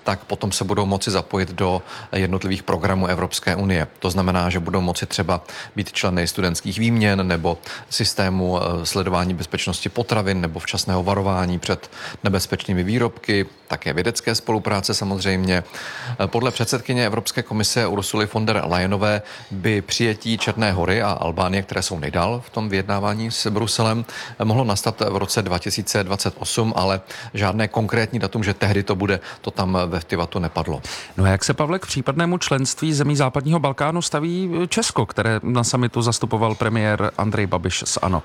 tak potom se budou moci zapojit do jednotlivých programů Evropské unie. To znamená, že budou moci třeba být členy studentských výměn nebo systému sledování bezpečnosti potravin nebo včasného varování před nebezpečnými výrobky, také vědecké spolupráce samozřejmě. Podle předsedkyně Evropské komise Ursuly von der Leyenové by přijetí Černé Hory a Albánie, které jsou nejdál v tom vyjednávání s Bruselem, mohlo nastat v roce 2028, ale žádné konkrétní datum, že tehdy to bude, to tam ve Vtivatu nepadlo. No a jak se, Pavle, k případnému členství zemí západního Balkánu staví Česko, které na summitu zastupoval premiér Andrej Babiš z ANO?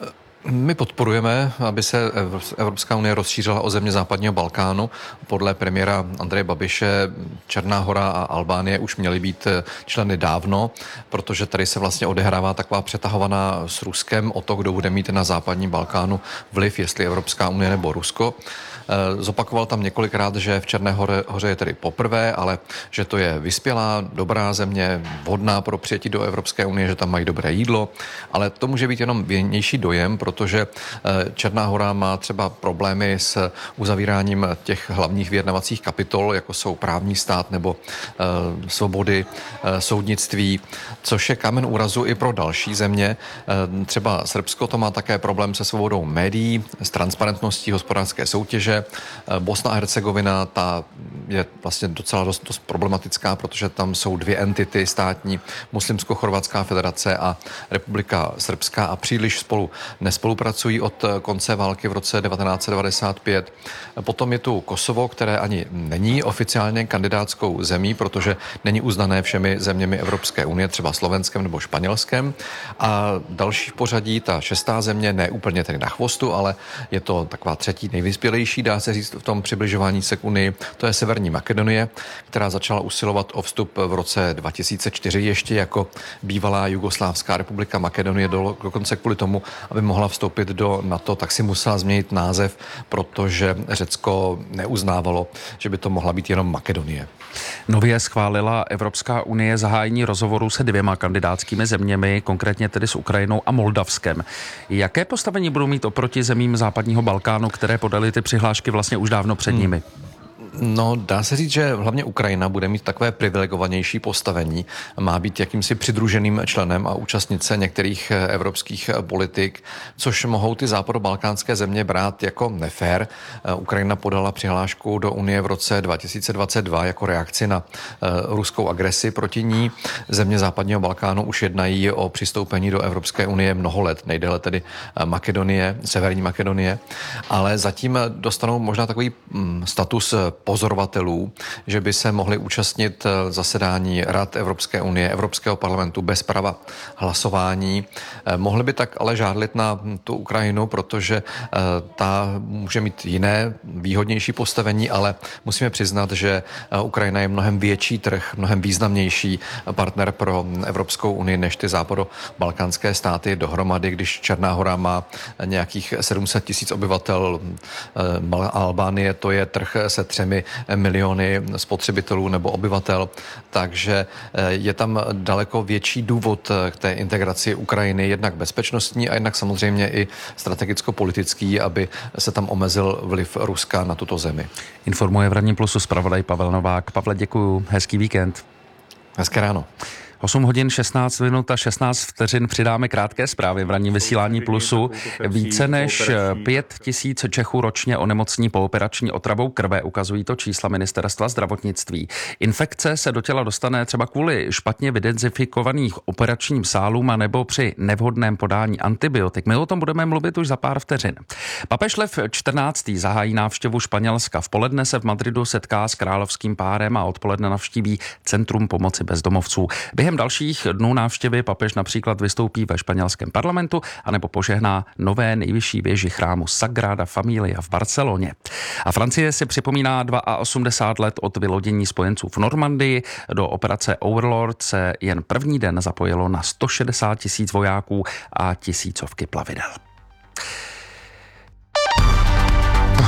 My podporujeme, aby se Evropská unie rozšířila o země západního Balkánu. Podle premiéra Andreje Babiše Černá Hora a Albánie už měly být členy dávno, protože tady se vlastně odehrává taková přetahovaná s Ruskem o to, kdo bude mít na západním Balkánu vliv, jestli Evropská unie nebo Rusko. Zopakoval tam několikrát, že v Černé hoře je tedy poprvé, ale že to je vyspělá, dobrá země, vhodná pro přijetí do Evropské unie, že tam mají dobré jídlo, ale to může být jenom vnější dojem, protože Černá Hora má třeba problémy s uzavíráním těch hlavních vyjednavacích kapitol, jako jsou právní stát nebo svobody, soudnictví, což je kámen úrazu i pro další země. Třeba Srbsko to má také problém se svobodou médií, s transparentností hospodářské soutěže. Bosna a Hercegovina, ta je vlastně docela dost problematická, protože tam jsou dvě entity státní, Muslimsko-chorvatská federace a Republika srbská, a příliš spolu nespolupracují od konce války v roce 1995. Potom je tu Kosovo, které ani není oficiálně kandidátskou zemí, protože není uznané všemi zeměmi Evropské unie, třeba Slovenskem nebo Španělskem. A další v pořadí, ta šestá země, ne úplně tedy na chvostu, ale je to taková třetí nejvyspělejší, dá se říct, v tom přibližování se k Unii. To je Severní Makedonie, která začala usilovat o vstup v roce 2004 ještě jako bývalá Jugoslávská republika Makedonie, dokonce kvůli tomu, aby mohla vstoupit do NATO, tak si musela změnit název, protože Řecko neuznávalo, že by to mohla být jenom Makedonie. Nově schválila Evropská unie zahájení rozhovorů se dvěma kandidátskými zeměmi, konkrétně tedy s Ukrajinou a Moldavskem. Jaké postavení budou mít oproti zemím západního Balkánu, které podaly ty přihlášky vlastně už dávno před nimi? No, dá se říct, že hlavně Ukrajina bude mít takové privilegovanější postavení. Má být jakýmsi přidruženým členem a účastnit se některých evropských politik, což mohou ty západobalkánské země brát jako nefér. Ukrajina podala přihlášku do Unie v roce 2022 jako reakci na ruskou agresi proti ní. Země západního Balkánu už jednají o přistoupení do Evropské unie mnoho let, nejdéle tedy Makedonie, Severní Makedonie, ale zatím dostanou možná takový status pozorovatelů, že by se mohli účastnit zasedání Rad Evropské unie, Evropského parlamentu bez práva hlasování. Mohli by tak ale žádlit na tu Ukrajinu, protože ta může mít jiné, výhodnější postavení, ale musíme přiznat, že Ukrajina je mnohem větší trh, mnohem významnější partner pro Evropskou unii než ty západobalkánské státy dohromady, když Černá Hora má nějakých 700 000 obyvatel, Albánie to je trh se 3 miliony spotřebitelů nebo obyvatel, takže je tam daleko větší důvod k té integraci Ukrajiny, jednak bezpečnostní a jednak samozřejmě i strategicko-politický, aby se tam omezil vliv Ruska na tuto zemi. Informuje v Ranním plusu zpravodaj Pavel Novák. Pavle, děkuju. Hezký víkend. Hezké ráno. 8 hodin 16 minut a 16 vteřin přidáme krátké zprávy v ranním vysílání Plusu. Více než 5 000 Čechů ročně onemocní pooperační otravou krve, ukazují to čísla Ministerstva zdravotnictví. Infekce se do těla dostane třeba kvůli špatně vydezinfikovaných operačním sálům a nebo při nevhodném podání antibiotik. My o tom budeme mluvit už za pár vteřin. Papež Lev XIV. Zahájí návštěvu Španělska. V poledne se v Madridu setká s královským párem a odpoledne navštíví Centrum pomoci bezdomovců. Během dalších dnů návštěvy papež například vystoupí ve španělském parlamentu anebo požehná nové nejvyšší věži chrámu Sagrada Familia v Barceloně. A Francie si připomíná 82 let od vylodění spojenců v Normandii. Do operace Overlord se jen první den zapojilo na 160 000 vojáků a tisícovky plavidel.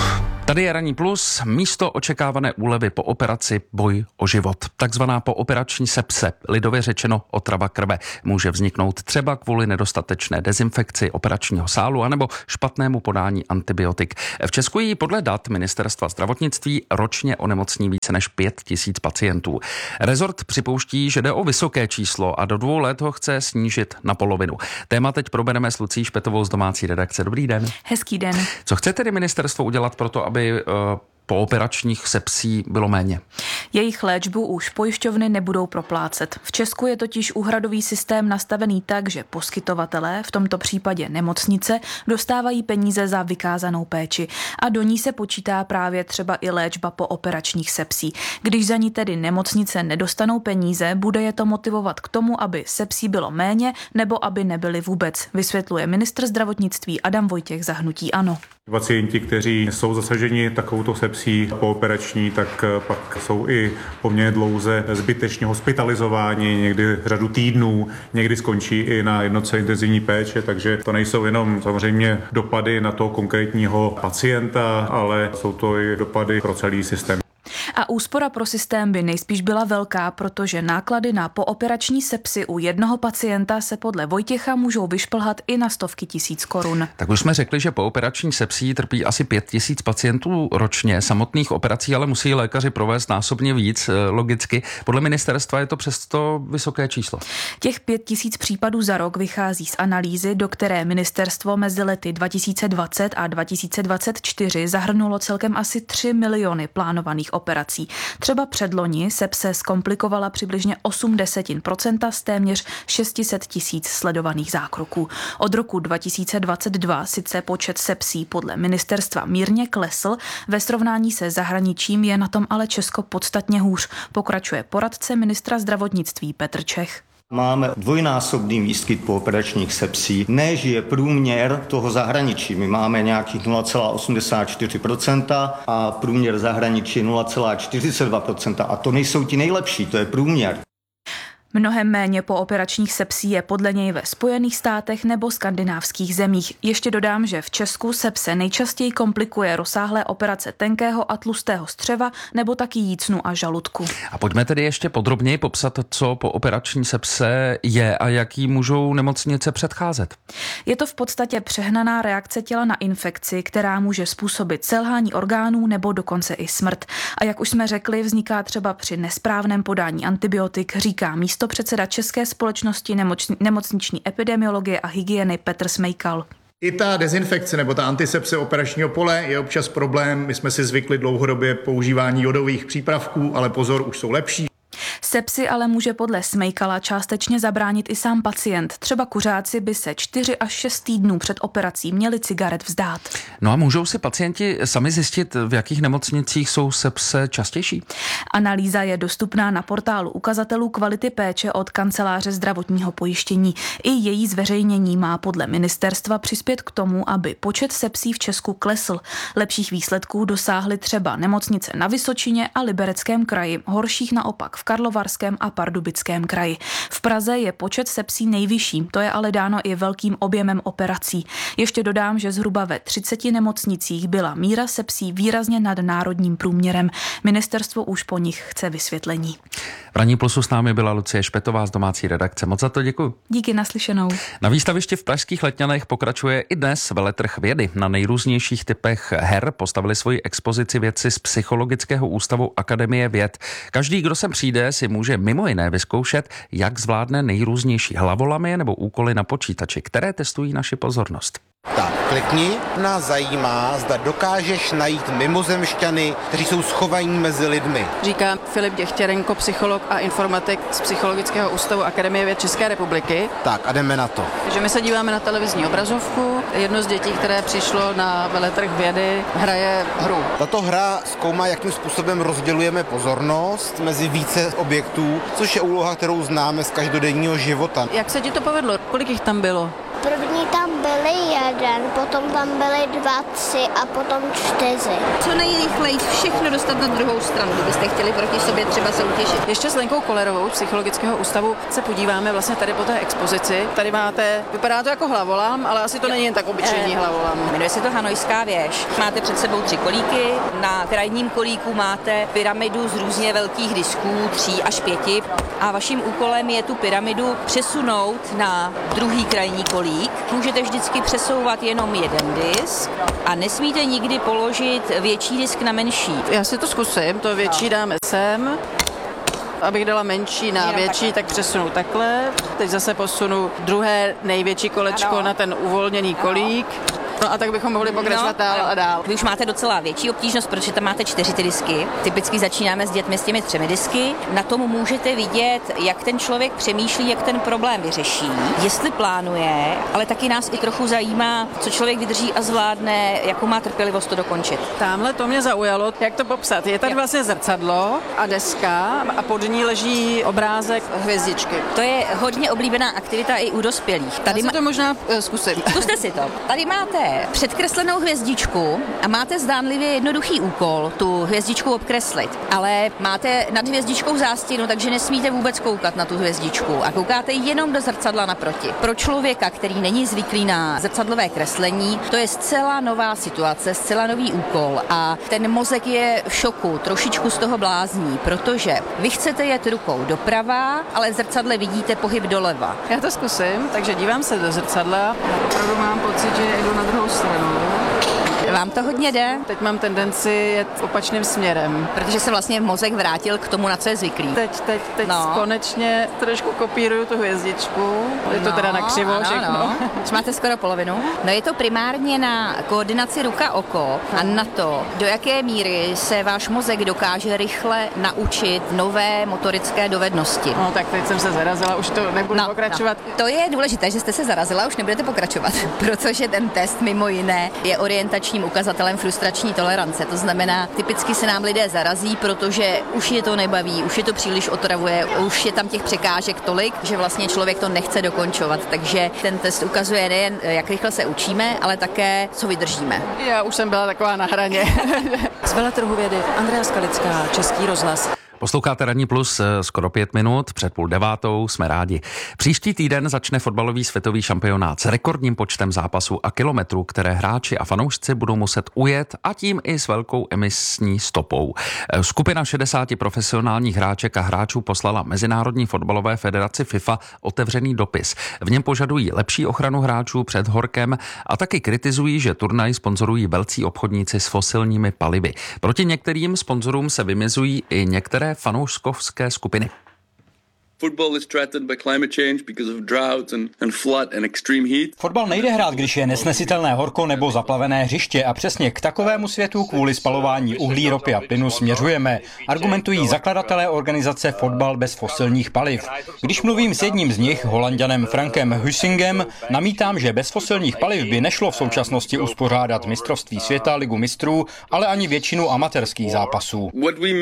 Tady je Ranní plus, místo očekávané úlevy po operaci boj o život. Takzvaná pooperační sepse, lidově řečeno otrava krve, může vzniknout třeba kvůli nedostatečné dezinfekci operačního sálu anebo špatnému podání antibiotik. V Česku ji podle dat Ministerstva zdravotnictví ročně onemocní více než 5 000 pacientů. Rezort připouští, že jde o vysoké číslo a do 2 let ho chce snížit na polovinu. Téma teď probereme s Lucí Špetovou z domácí redakce. Dobrý den. Hezký den. Co chce tedy ministerstvo udělat pro to, aby pooperačních sepsí bylo méně? Jejich léčbu už pojišťovny nebudou proplácet. V Česku je totiž úhradový systém nastavený tak, že poskytovatelé, v tomto případě nemocnice, dostávají peníze za vykázanou péči a do ní se počítá právě třeba i léčba po operačních sepsí. Když za ní tedy nemocnice nedostanou peníze, bude je to motivovat k tomu, aby sepsí bylo méně nebo aby nebyly vůbec, vysvětluje ministr zdravotnictví Adam Vojtěch za hnutí ANO. Pacienti, kteří jsou zasaženi takovouto sepsí pooperační, tak pak jsou i poměrně dlouze zbytečně hospitalizováni, někdy řadu týdnů, někdy skončí i na jednotce intenzivní péče, takže to nejsou jenom samozřejmě dopady na toho konkrétního pacienta, ale jsou to i dopady pro celý systém. A úspora pro systém by nejspíš byla velká, protože náklady na pooperační sepsy u jednoho pacienta se podle Vojtěcha můžou vyšplhat i na stovky tisíc korun. Tak už jsme řekli, že pooperační sepsí trpí asi 5 000 pacientů ročně. Samotných operací ale musí lékaři provést násobně víc, logicky. Podle ministerstva je to přesto vysoké číslo. Těch 5 000 případů za rok vychází z analýzy, do které ministerstvo mezi lety 2020 a 2024 zahrnulo celkem asi 3 miliony plánovaných operací. Třeba předloni sepse zkomplikovala přibližně 0,8% z téměř 600 000 sledovaných zákroků. Od roku 2022 sice počet sepsí podle ministerstva mírně klesl, ve srovnání se zahraničím je na tom ale Česko podstatně hůř, pokračuje poradce ministra zdravotnictví Petr Čech. Máme dvojnásobný výskyt pooperačních sepsí, než je průměr toho zahraničí. My máme nějakých 0,84% a průměr zahraničí 0,42%. A to nejsou ti nejlepší, to je průměr. Mnohem méně pooperačních sepsí je podle něj ve Spojených státech nebo skandinávských zemích. Ještě dodám, že v Česku sepse nejčastěji komplikuje rozsáhlé operace tenkého a tlustého střeva nebo taky jícnu a žaludku. A pojďme tedy ještě podrobněji popsat, co pooperační sepse je a jaký můžou nemocnice předcházet. Je to v podstatě přehnaná reakce těla na infekci, která může způsobit selhání orgánů nebo dokonce i smrt. A jak už jsme řekli, vzniká třeba při nesprávném podání antibiotik, říká místopředseda České společnosti nemocniční epidemiologie a hygieny Petr Smejkal. I ta dezinfekce nebo ta antisepse operačního pole je občas problém. My jsme si zvykli dlouhodobě používání jodových přípravků, ale pozor, už jsou lepší. Sepsi ale může podle Smejkala částečně zabránit i sám pacient. Třeba kuřáci by se 4 až 6 týdnů před operací měli cigaret vzdát. No a můžou si pacienti sami zjistit, v jakých nemocnicích jsou sepse častější? Analýza je dostupná na portálu ukazatelů kvality péče od Kanceláře zdravotního pojištění. I její zveřejnění má podle ministerstva přispět k tomu, aby počet sepsí v Česku klesl. Lepších výsledků dosáhly třeba nemocnice na Vysočině a Libereckém kraji, horších naopak v Karlovarském a Pardubickém kraji. V Praze je počet sepsí nejvyšší, to je ale dáno i velkým objemem operací. Ještě dodám, že zhruba ve 30 nemocnicích byla míra sepsí výrazně nad národním průměrem. Ministerstvo už po nich chce vysvětlení. V Ranní plusu s námi byla Lucie Špetová z domácí redakce. Moc za to děkuji. Díky, naslyšenou. Na výstavišti v pražských Letňanech pokračuje i dnes veletrh vědy. Na nejrůznějších typech her postavili svoji expozici vědci z Psychologického ústavu Akademie věd. Každý, kdo sem přijde, si může mimo jiné vyzkoušet, jak zvládne nejrůznější hlavolamy nebo úkoly na počítači, které testují naši pozornost. Tak, klikni. Nás zajímá, zda dokážeš najít mimozemšťany, kteří jsou schovaní mezi lidmi. Říká Filip Děchtěrenko, psycholog a informatik z Psychologického ústavu Akademie věd České republiky. Tak a jdeme na to. Takže my se díváme na televizní obrazovku. Jedno z dětí, které přišlo na veletrh vědy, hraje hru. Tato hra zkoumá, jakým způsobem rozdělujeme pozornost mezi více objektů, což je úloha, kterou známe z každodenního života. Jak se ti to povedlo? Kolik jich tam bylo? První tam byly jeden, potom tam byly 2, 3 a potom 4. Co nejrychleji všechno dostat na druhou stranu, kdybyste chtěli proti sobě třeba soutěžit. Ještě s Lenkou Kolerovou z Psychologického ústavu se podíváme vlastně tady po té expozici. Tady máte, vypadá to jako hlavolam, ale asi to není jen tak obyčejný hlavolam. Jmenuje se to Hanojská věž. Máte před sebou 3 kolíky, na krajním kolíku máte pyramidu z různě velkých disků, 3 až 5 a vaším úkolem je tu pyramidu přesunout na druhý krajní kolík. Můžete vždycky přesouvat jenom jeden disk a nesmíte nikdy položit větší disk na menší. Já si to zkusím, to větší dáme sem. Abych dala menší na větší, tak přesunu takhle. Teď zase posunu druhé největší kolečko na ten uvolněný kolík. No a tak bychom mohli pokračovat dál a dál. Vy už máte docela větší obtížnost, protože tam máte 4 ty disky. Typicky začínáme s dětmi s těmi 3 disky. Na tom můžete vidět, jak ten člověk přemýšlí, jak ten problém vyřeší, jestli plánuje, ale taky nás i trochu zajímá, co člověk vydrží a zvládne, jakou má trpělivost to dokončit. Tamhle to mě zaujalo, jak to popsat. Je tady vlastně zrcadlo a deska a pod ní leží obrázek hvězdičky. To je hodně oblíbená aktivita i u dospělých. Tady to možná zkusím. Zkuste si to. Tady máte předkreslenou hvězdičku a máte zdánlivě jednoduchý úkol tu hvězdičku obkreslit, ale máte nad hvězdičkou zástěnu, takže nesmíte vůbec koukat na tu hvězdičku a koukáte jenom do zrcadla naproti. Pro člověka, který není zvyklý na zrcadlové kreslení, to je zcela nová situace, zcela nový úkol a ten mozek je v šoku, trošičku z toho blázní, protože vy chcete jet rukou doprava, ale v zrcadle vidíte pohyb doleva. Já to zkusím, takže dívám se do zrcadla. Opravdu mám pocit, že jdu na druhou stranu. Vám to hodně jde? Teď mám tendenci jet opačným směrem. Protože se vlastně mozek vrátil k tomu, na co je zvyklý. Teď konečně trošku kopíruju tu hvězdičku. Je to teda na křivo všechno. Už máte skoro polovinu. No je to primárně na koordinaci ruka-oko a na to, do jaké míry se váš mozek dokáže rychle naučit nové motorické dovednosti. No tak teď jsem se zarazila, už to nebudu pokračovat. To je důležité, že jste se zarazila, už nebudete pokračovat, protože ten test mimo jiné je orientační ukazatelem frustrační tolerance. To znamená, typicky se nám lidé zarazí, protože už je to nebaví, už je to příliš otravuje, už je tam těch překážek tolik, že vlastně člověk to nechce dokončovat. Takže ten test ukazuje nejen, jak rychle se učíme, ale také, co vydržíme. Já už jsem byla taková na hraně. Z veletrhu vědy Andrea Skalická, Český rozhlas. Posloucháte Ranní plus skoro 5 minut, před 8:30, jsme rádi. Příští týden začne fotbalový světový šampionát s rekordním počtem zápasů a kilometrů, které hráči a fanoušci budou muset ujet a tím i s velkou emisní stopou. Skupina 60 profesionálních hráček a hráčů poslala Mezinárodní fotbalové federaci FIFA otevřený dopis. V něm požadují lepší ochranu hráčů před horkem a taky kritizují, že turnaj sponzorují velcí obchodníci s fosilními palivy. Proti některým sponzorům se vymezují i některé fanouškovské skupiny. Fotbal nejde hrát, když je nesnesitelné horko nebo zaplavené hřiště a přesně k takovému světu kvůli spalování uhlí, ropy a plynu směřujeme, argumentují zakladatelé organizace Fotbal bez fosilních paliv. Když mluvím s jedním z nich, Holanďanem Frankem Hussingem, namítám, že bez fosilních paliv by nešlo v současnosti uspořádat mistrovství světa, ligu mistrů, ale ani většinu amatérských zápasů.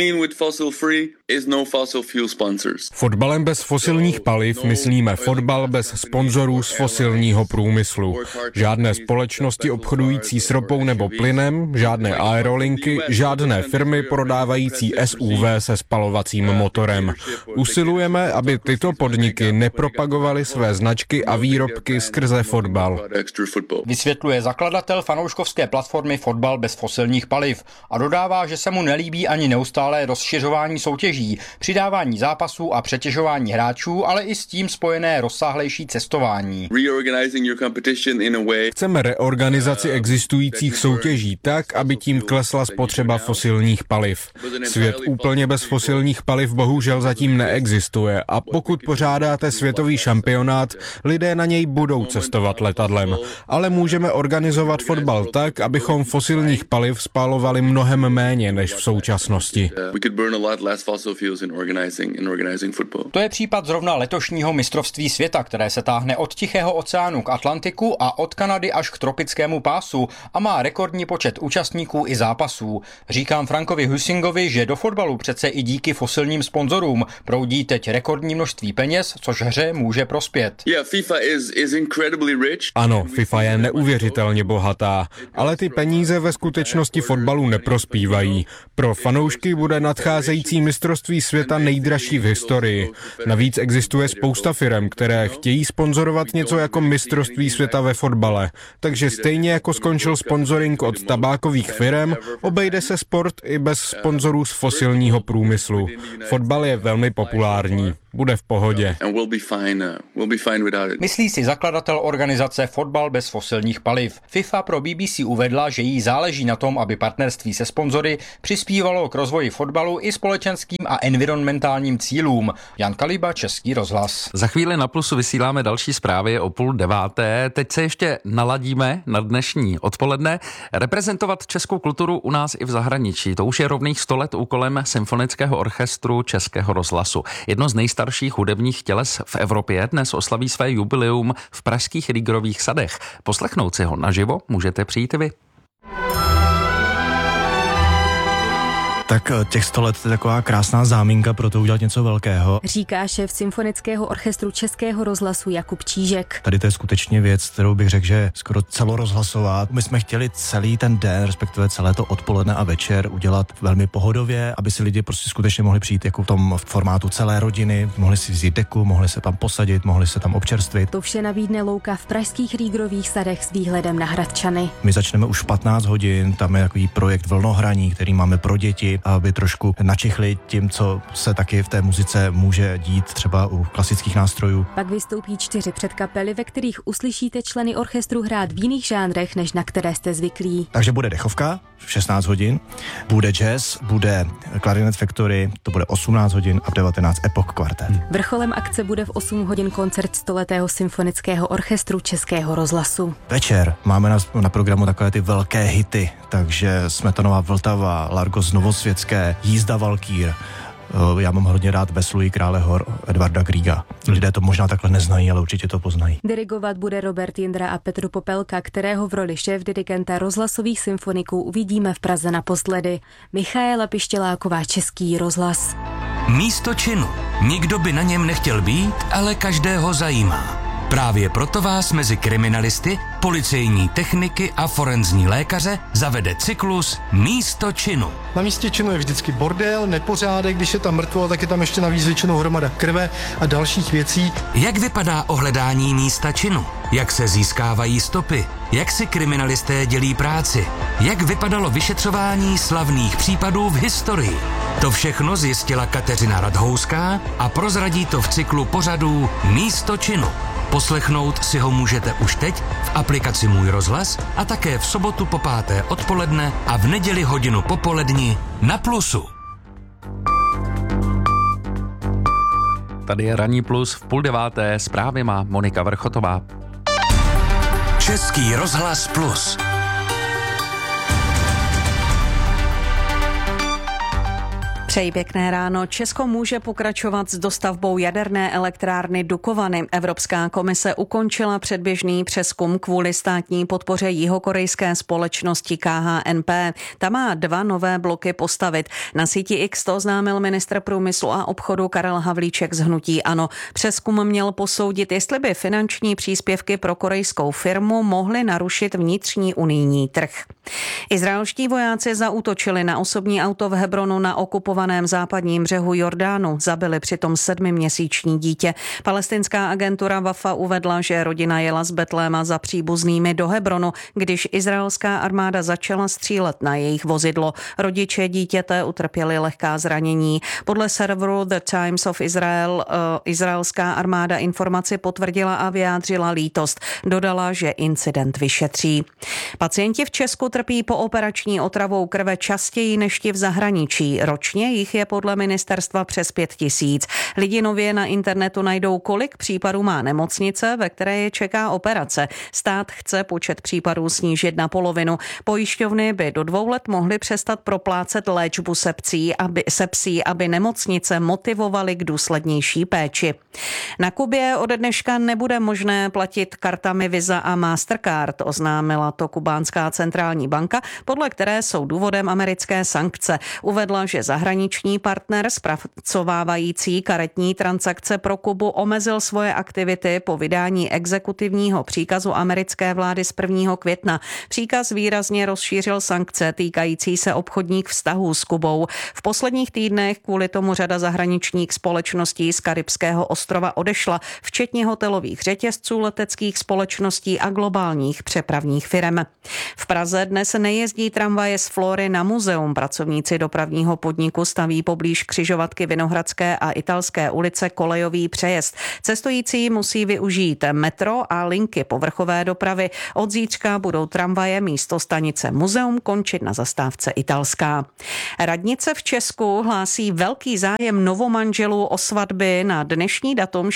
Fotbalem bez fosilních paliv myslíme fotbal bez sponzorů z fosilního průmyslu. Žádné společnosti obchodující s ropou nebo plynem, žádné aerolinky, žádné firmy prodávající SUV se spalovacím motorem. Usilujeme, aby tyto podniky nepropagovaly své značky a výrobky skrze fotbal. Vysvětluje zakladatel fanouškovské platformy Fotbal bez fosilních paliv a dodává, že se mu nelíbí ani neustálé rozšiřování soutěží, přidávání zápasů a přetěžování hráčů, ale i s tím spojené rozsáhlejší cestování. Chceme reorganizaci existujících soutěží tak, aby tím klesla spotřeba fosilních paliv. Svět úplně bez fosilních paliv bohužel zatím neexistuje a pokud pořádáte světový šampionát, lidé na něj budou cestovat letadlem. Ale můžeme organizovat fotbal tak, abychom fosilních paliv spalovali mnohem méně než v současnosti. To je případ zrovna letošního mistrovství světa, které se táhne od Tichého oceánu k Atlantiku a od Kanady až k tropickému pásu a má rekordní počet účastníků i zápasů. Říkám Frankovi Husingovi, že do fotbalu přece i díky fosilním sponzorům proudí teď rekordní množství peněz, což hře může prospět. Ano, FIFA je neuvěřitelně bohatá, ale ty peníze ve skutečnosti fotbalu neprospívají. Pro fanoušky bude nadcházející mistrovství světa nejdražší v historii. Navíc existuje spousta firem, které chtějí sponzorovat něco jako mistrovství světa ve fotbale. Takže stejně jako skončil sponzoring od tabákových firem, obejde se sport i bez sponzorů z fosilního průmyslu. Fotbal je velmi populární. Bude v pohodě. Myslí si zakladatel organizace Fotbal bez fosilních paliv. FIFA pro BBC uvedla, že jí záleží na tom, aby partnerství se sponzory přispívalo k rozvoji fotbalu i společenským a environmentálním cílům. Jan Kaliba, Český rozhlas. Za chvíli na Plusu vysíláme další zprávy o 8:30. Teď se ještě naladíme na dnešní odpoledne. Reprezentovat českou kulturu u nás i v zahraničí. To už je rovných 100 let úkolem Symfonického orchestru Českého rozhlasu. Jedno z nejstarších hudebních těles v Evropě dnes oslaví své jubileum v pražských Rýgerových sadech. Poslechnout si ho naživo můžete přijít vy. Tak těch 100 let je taková krásná záminka pro to udělat něco velkého. Říká šéf Symfonického orchestru Českého rozhlasu Jakub Čížek. Tady to je skutečně věc, kterou bych řekl, že skoro celorozhlasová. My jsme chtěli celý ten den, respektive celé to odpoledne a večer udělat velmi pohodově, aby si lidi prostě skutečně mohli přijít jako v tom formátu celé rodiny, mohli si vzít deku, mohli se tam posadit, mohli se tam občerstvit. To vše nabídne louka v pražských Rýgerových sadech s výhledem na Hradčany. My začneme už v 15 hodin, tam je takový projekt vlnohraní, který máme pro děti, aby trošku načichli tím, co se taky v té muzice může dít třeba u klasických nástrojů. Pak vystoupí 4 předkapely, ve kterých uslyšíte členy orchestru hrát v jiných žánrech, než na které jste zvyklí. Takže bude dechovka v 16 hodin, bude jazz, bude Clarinet Factory, to bude 18 hodin a v 19 Epoch kvartet. Vrcholem akce bude v 8 hodin koncert 100letého Symfonického orchestru Českého rozhlasu. Večer máme na programu takové ty velké hity, takže Smetanova Vltava, Largo z Novosvětské, Jízda Valkýr. Já mám hodně rád Vesluji krále hor Edvarda Griega. Lidé to možná takhle neznají, ale určitě to poznají. Dirigovat bude Robert Jindra a Petr Popelka, kterého v roli šéfdirigenta rozhlasových symfoniků uvidíme v Praze naposledy. Michaela Pištěláková, Český rozhlas. Místo činu. Nikdo by na něm nechtěl být, ale každého zajímá. Právě proto vás mezi kriminalisty, policejní techniky a forenzní lékaře zavede cyklus Místo činu. Na místě činu je vždycky bordel, nepořádek, když je tam mrtvo, tak je tam ještě navíc většinou hromada krve a dalších věcí. Jak vypadá ohledání místa činu? Jak se získávají stopy? Jak si kriminalisté dělí práci? Jak vypadalo vyšetřování slavných případů v historii? To všechno zjistila Kateřina Radhouská a prozradí to v cyklu pořadů Místo činu. Poslechnout si ho můžete už teď v aplikaci Můj rozhlas a také v sobotu po 5. odpoledne a v neděli hodinu popoledni na Plusu. Tady je Ranní plus v 8:30. Zprávy má Monika Vrchotová. Český rozhlas Plus. Přeji pěkné ráno. Česko může pokračovat s dostavbou jaderné elektrárny Dukovany. Evropská komise ukončila předběžný přezkum kvůli státní podpoře jihokorejské společnosti KHNP. Ta má 2 nové bloky postavit. Na síti X to oznámil ministr průmyslu a obchodu Karel Havlíček z hnutí ANO. Přezkum měl posoudit, jestli by finanční příspěvky pro korejskou firmu mohly narušit vnitřní unijní trh. Izraelští vojáci zaútočili na osobní auto v Hebronu na okupovaném západním břehu Jordánu. Zabili přitom 7měsíční dítě. Palestinská agentura Wafa uvedla, že rodina jela z Betléma za příbuznými do Hebronu, když izraelská armáda začala střílet na jejich vozidlo. Rodiče dítěte utrpěli lehká zranění. Podle serveru The Times of Israel izraelská armáda informaci potvrdila a vyjádřila lítost. Dodala, že incident vyšetří. Pacienti v Česku trpí pooperační otravou krve častěji než ti v zahraničí. Ročně jich je podle ministerstva přes 5 000. Lidi nově na internetu najdou, kolik případů má nemocnice, ve které je čeká operace. Stát chce počet případů snížit na polovinu. Pojišťovny by do 2 let mohly přestat proplácet léčbu sepsí, aby nemocnice motivovaly k důslednější péči. Na Kubě ode dneška nebude možné platit kartami Visa a Mastercard, oznámila to kubánská centrální banka, podle které jsou důvodem americké sankce. Uvedla, že zahraniční partner zpracovávající karetní transakce pro Kubu omezil svoje aktivity po vydání exekutivního příkazu americké vlády z 1. května. Příkaz výrazně rozšířil sankce týkající se obchodních vztahů s Kubou. V posledních týdnech kvůli tomu řada zahraničních společností z karibského ostrova odešla, včetně hotelových řetězců, leteckých společností a globálních přepravních firem. V Praze dnes nejezdí tramvaje z Flory na muzeum. Pracovníci dopravního podniku staví poblíž křižovatky Vinohradské a Italské ulice kolejový přejezd. Cestující musí využít metro a linky povrchové dopravy. Od zítřka budou tramvaje místo stanice Muzeum končit na zastávce Italská. Radnice v Česku hlásí velký zájem novomanželů o svatby na dnešní datum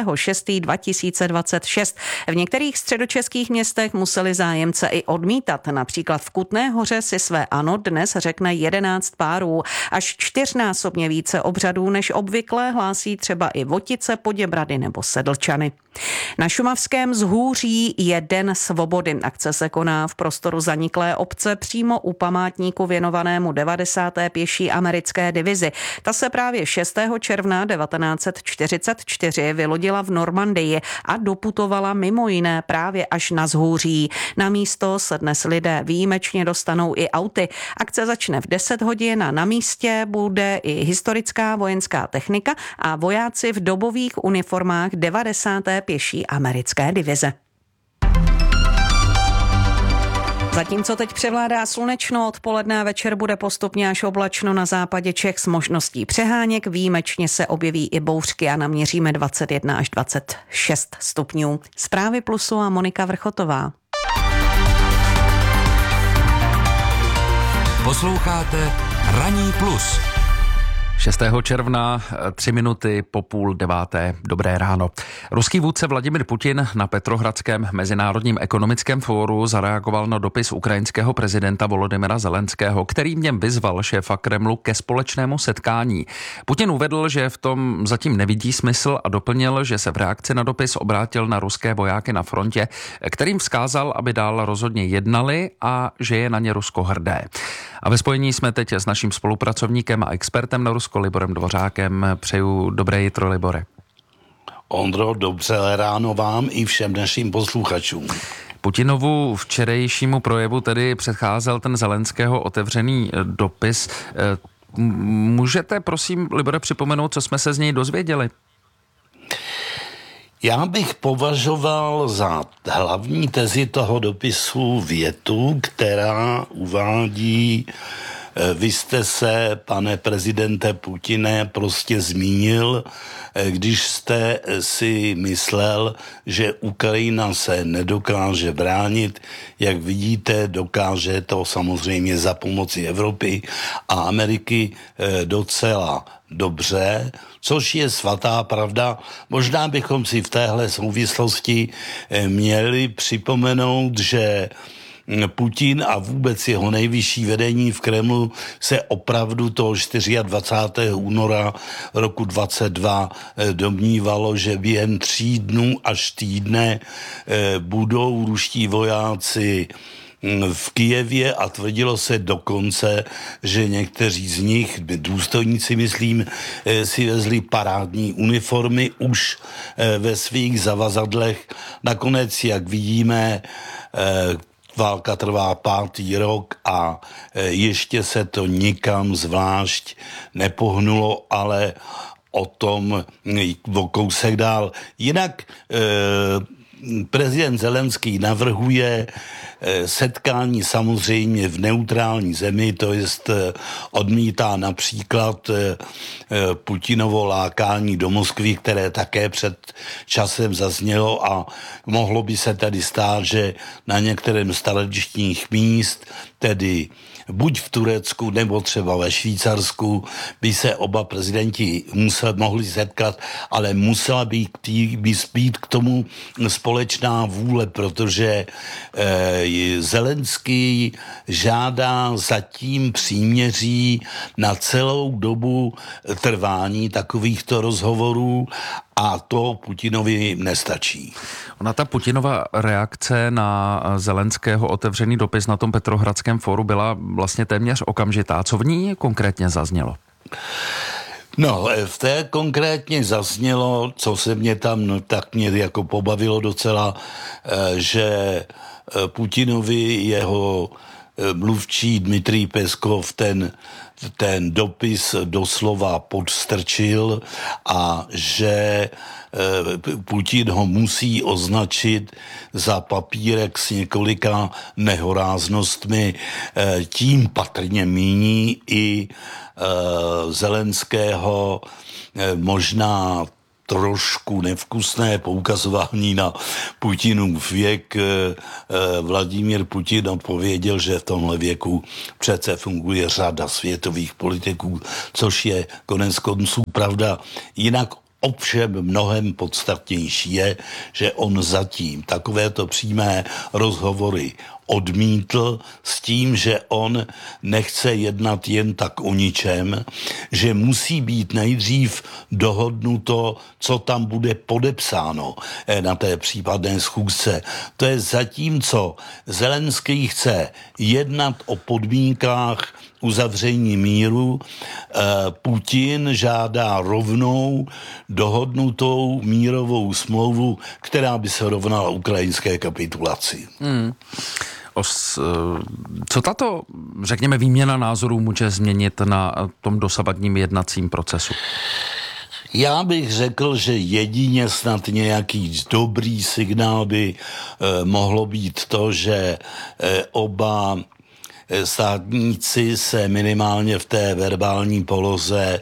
6.6.2026. V některých středočeských městech museli zájemce i odmítat. Například v Kutné Hoře si své ano dnes řekne 11 párů. Až 4násobně více obřadů než obvykle hlásí třeba i Votice, Poděbrady nebo Sedlčany. Na šumavském Zhůří je Den svobody. Akce se koná v prostoru zaniklé obce přímo u památníku věnovanému 90. pěší americké divizi. Ta se právě 6. června 1944 vylodila v Normandii a doputovala mimo jiné právě až na Zhůří. Na místo se dnes lidé výjimečně dostanou i auty. Akce začne v 10 hodin a na místě bude i historická vojenská technika a vojáci v dobových uniformách 90. pěší americké divize. Zatímco teď převládá slunečno, odpoledne a večer bude postupně až oblačno na západě Čech s možností přeháněk. Výjimečně se objeví i bouřky a naměříme 21 až 26 stupňů. Zprávy Plusu a Monika Vrchotová. Posloucháte Ranní plus. 6. června, 3 minuty po 8:30. Dobré ráno. Ruský vůdce Vladimir Putin na Petrohradském mezinárodním ekonomickém fóru zareagoval na dopis ukrajinského prezidenta Volodymyra Zelenského, který v něm vyzval šéfa Kremlu ke společnému setkání. Putin uvedl, že v tom zatím nevidí smysl a doplnil, že se v reakci na dopis obrátil na ruské vojáky na frontě, kterým vzkázal, aby dál rozhodně jednali a že je na ně Rusko hrdé. A ve spojení jsme teď s naším spolupracovníkem a expertem na Rusko Liborem Dvořákem. Přeju dobré jitro, Libore. Ondro, dobře ráno vám i všem našim posluchačům. Putinovu včerejšímu projevu tedy předcházel ten Zelenského otevřený dopis. Můžete, prosím, Libore, připomenout, co jsme se z něj dozvěděli? Já bych považoval za hlavní tezi toho dopisu větu, která uvádí: vy jste se, pane prezidente Putine, prostě zmínil, když jste si myslel, že Ukrajina se nedokáže bránit. Jak vidíte, dokáže to samozřejmě za pomoci Evropy a Ameriky docela dobře, což je svatá pravda. Možná bychom si v téhle souvislosti měli připomenout, že Putin a vůbec jeho nejvyšší vedení v Kremlu se opravdu toho 24. února roku 2022 domnívalo, že během 3 dnů až týdne budou ruští vojáci v Kyjevě a tvrdilo se dokonce, že někteří z nich, důstojníci myslím, si vezli parádní uniformy už ve svých zavazadlech. Nakonec, jak vidíme, válka trvá 5. rok a ještě se to nikam zvlášť nepohnulo, ale o tom o kousek dál. Jinak prezident Zelenský navrhuje setkání samozřejmě v neutrální zemi, to jest odmítá například Putinovo lákání do Moskvy, které také před časem zaznělo a mohlo by se tedy stát, že na některém z tradičních míst, tedy buď v Turecku nebo třeba ve Švýcarsku by se oba prezidenti mohli setkat, ale musela být k tomu společná vůle, protože Zelenský žádá zatím příměří na celou dobu trvání takovýchto rozhovorů a to Putinovi nestačí. Ona ta Putinova reakce na Zelenského otevřený dopis na tom Petrohradském fóru byla vlastně téměř okamžitá. Co v ní konkrétně zaznělo? No, v té konkrétně zaznělo, co se mě tam tak mě jako pobavilo docela, že Putinovi jeho mluvčí Dmitrij Peskov ten dopis doslova podstrčil a že Putin ho musí označit za papírek s několika nehoráznostmi. Tím patrně míní i Zelenského možná trošku nevkusné poukazování na Putinův věk. Vladimír Putin odpověděl, že v tomhle věku přece funguje řada světových politiků, což je konec konců pravda. Jinak ovšem mnohem podstatnější je, že on zatím takovéto přímé rozhovory odmítl s tím, že on nechce jednat jen tak o ničem, že musí být nejdřív dohodnuto, co tam bude podepsáno na té případné schůzce. To je zatímco Zelenský chce jednat o podmínkách uzavření míru, Putin žádá rovnou dohodnutou mírovou smlouvu, která by se rovnala ukrajinské kapitulaci. Co tato, řekněme, výměna názorů může změnit na tom dosavadním jednacím procesu? Já bych řekl, že jedině snad nějaký dobrý signál by mohlo být to, že oba státníci se minimálně v té verbální poloze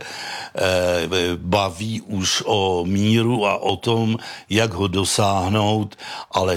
baví už o míru a o tom, jak ho dosáhnout, ale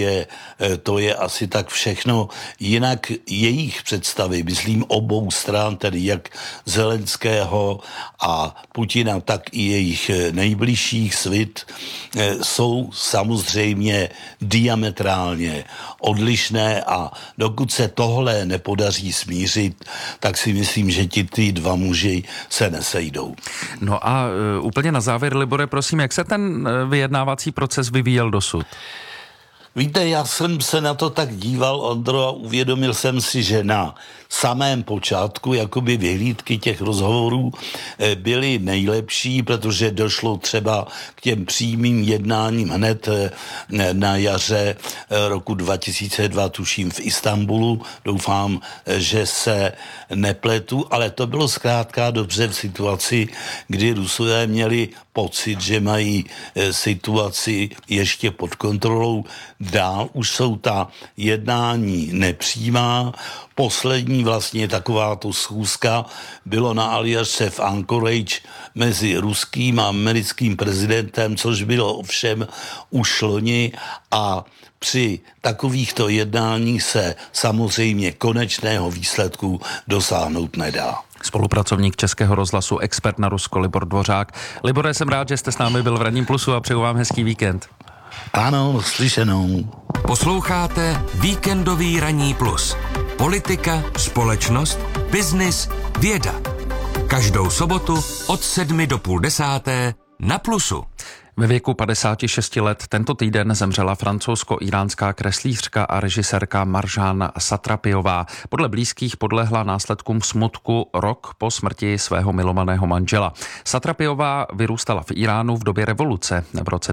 to je asi tak všechno. Jinak jejich představy, myslím obou stran, tedy jak Zelenského a Putina, tak i jejich nejbližších svit, jsou samozřejmě diametrálně odlišné a dokud se tohle nepodaří smířit, tak si myslím, že ty dva muži se nesejdou. No a úplně na závěr, Libore, prosím, jak se ten vyjednávací proces vyvíjel dosud? Víte, já jsem se na to tak díval, Ondro, a uvědomil jsem si, že na samém počátku jakoby vyhlídky těch rozhovorů byly nejlepší, protože došlo třeba k těm přímým jednáním hned na jaře roku 2002, tuším v Istanbulu. Doufám, že se nepletu, ale to bylo zkrátka dobře v situaci, kdy Rusové měli pocit, že mají situaci ještě pod kontrolou. Dál už jsou ta jednání nepřímá. Poslední vlastně takováto schůzka bylo na Aljašce v Anchorage mezi ruským a americkým prezidentem, což bylo ovšem už loni a při takovýchto jednáních se samozřejmě konečného výsledku dosáhnout nedá. Spolupracovník Českého rozhlasu, expert na Rusko Libor Dvořák. Libore, jsem rád, že jste s námi byl v Ranním plusu a přeju vám hezký víkend. Ano, slyšenou. Posloucháte Víkendový Ranní plus. Politika, společnost, biznis, věda. Každou sobotu od 7 do 9:30 na Plusu. Ve věku 56 let tento týden zemřela francouzsko-iránská kreslířka a režisérka Marjane Satrapiová. Podle blízkých podlehla následkům smutku rok po smrti svého milovaného manžela. Satrapiová vyrůstala v Iránu v době revoluce v roce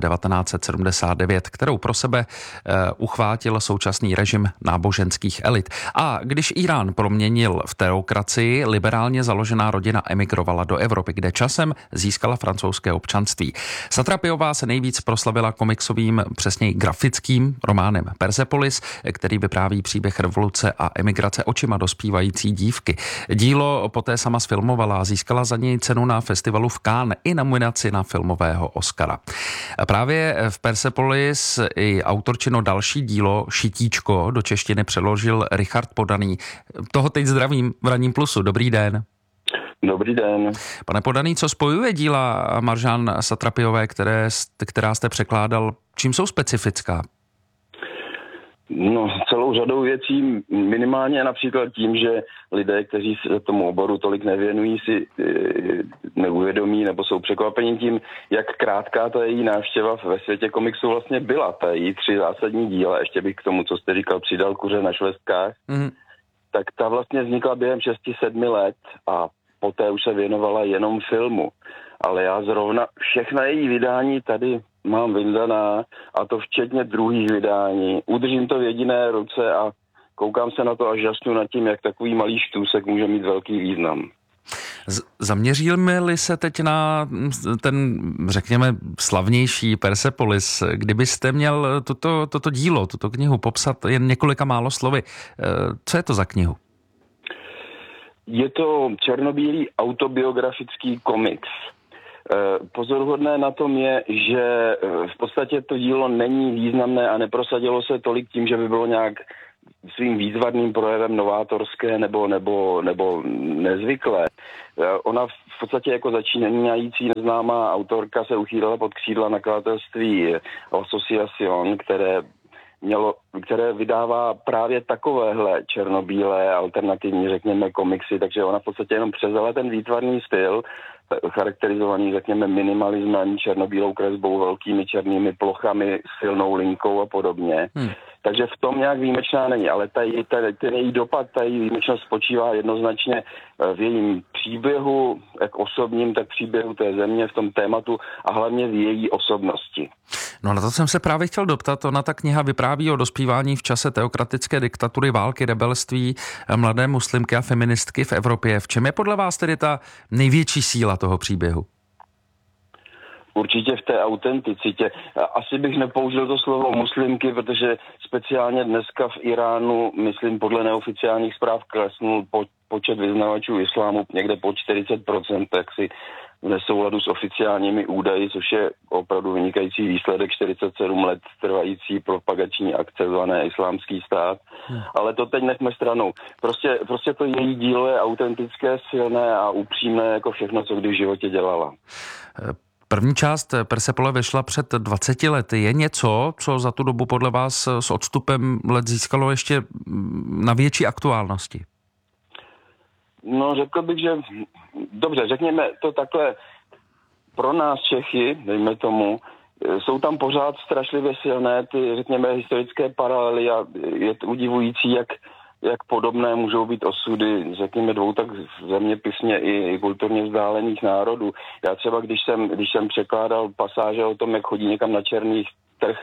1979, kterou pro sebe uchvátil současný režim náboženských elit. A když Irán proměnil v teokracii, liberálně založená rodina emigrovala do Evropy, kde časem získala francouzské občanství. Satrapiová Satrapiová se nejvíc proslavila komiksovým, přesněji grafickým románem Persepolis, který vypráví příběh revoluce a emigrace očima dospívající dívky. Dílo poté sama sfilmovala a získala za něj cenu na festivalu v Cannes i nominaci na filmového Oscara. Právě v Persepolis i autorčino další dílo Šitíčko do češtiny přeložil Richard Podaný. Toho teď zdravím v Ranním plusu. Dobrý den. Dobrý den. Pane Podaný, co spojuje díla Marjane Satrapiové, která jste překládal, čím jsou specifická? No, celou řadou věcí, minimálně například tím, že lidé, kteří se tomu oboru tolik nevěnují, si neuvědomí nebo jsou překvapeni tím, jak krátká ta její návštěva ve světě komiksu vlastně byla. Ta její 3 zásadní díla, ještě bych k tomu, co jste říkal, přidal Kuře na švestkách, tak ta vlastně vznikla během 6-7 let a poté už se věnovala jenom filmu. Ale já zrovna všechna její vydání tady mám vyndaná, a to včetně druhých vydání. Udržím to v jediné ruce a koukám se na to a žasnu nad tím, jak takový malý štůsek může mít velký význam. Zaměříme-li se teď na ten, řekněme, slavnější Persepolis, kdybyste měl toto dílo, tuto knihu popsat jen několika málo slovy, co je to za knihu? Je to černobílý autobiografický komiks. Pozoruhodné na tom je, že v podstatě to dílo není významné a neprosadilo se tolik tím, že by bylo nějak svým výzvarným projevem novátorské nebo nezvyklé. Ona v podstatě jako začínající neznámá autorka se uchýlila pod křídla nakladatelství Association, které vydává právě takovéhle černobílé alternativní, řekněme, komiksy, takže ona v podstatě jenom převzala ten výtvarný styl, charakterizovaný, řekněme, minimalismem, černobílou kresbou, velkými černými plochami, silnou linkou a podobně. Takže v tom nějak výjimečná není, ale ten její dopad, ta její výjimečnost spočívá jednoznačně v jejím příběhu, jak osobním, tak příběhu té země, v tom tématu a hlavně v její osobnosti. No na to jsem se právě chtěl doptat. Ona ta kniha vypráví o dospívání v čase teokratické diktatury, války, rebelství, mladé muslimky a feministky v Evropě. V čem je podle vás tedy ta největší síla toho příběhu? Určitě v té autenticitě. Asi bych nepoužil to slovo muslimky, protože speciálně dneska v Iránu, myslím, podle neoficiálních zpráv klesnul počet vyznavačů islámu někde po 40%, tak si v nesouladu s oficiálními údaji, což je opravdu vynikající výsledek 47 let trvající propagační akce zvané Islámský stát. Ale to teď nechme stranou. Prostě to její dílo je autentické, silné a upřímné jako všechno, co kdy v životě dělala. První část Persepole vyšla před 20 lety. Je něco, co za tu dobu podle vás s odstupem let získalo ještě na větší aktuálnosti? No, řekl bych, že dobře, řekněme to takhle, pro nás Čechy, dejme tomu, jsou tam pořád strašlivě silné ty, řekněme, historické paralely a je udivující, jak podobné můžou být osudy, řekněme, dvou tak zeměpisně i kulturně vzdálených národů. Já třeba, když jsem překládal pasáže o tom, jak chodí někam na černý trh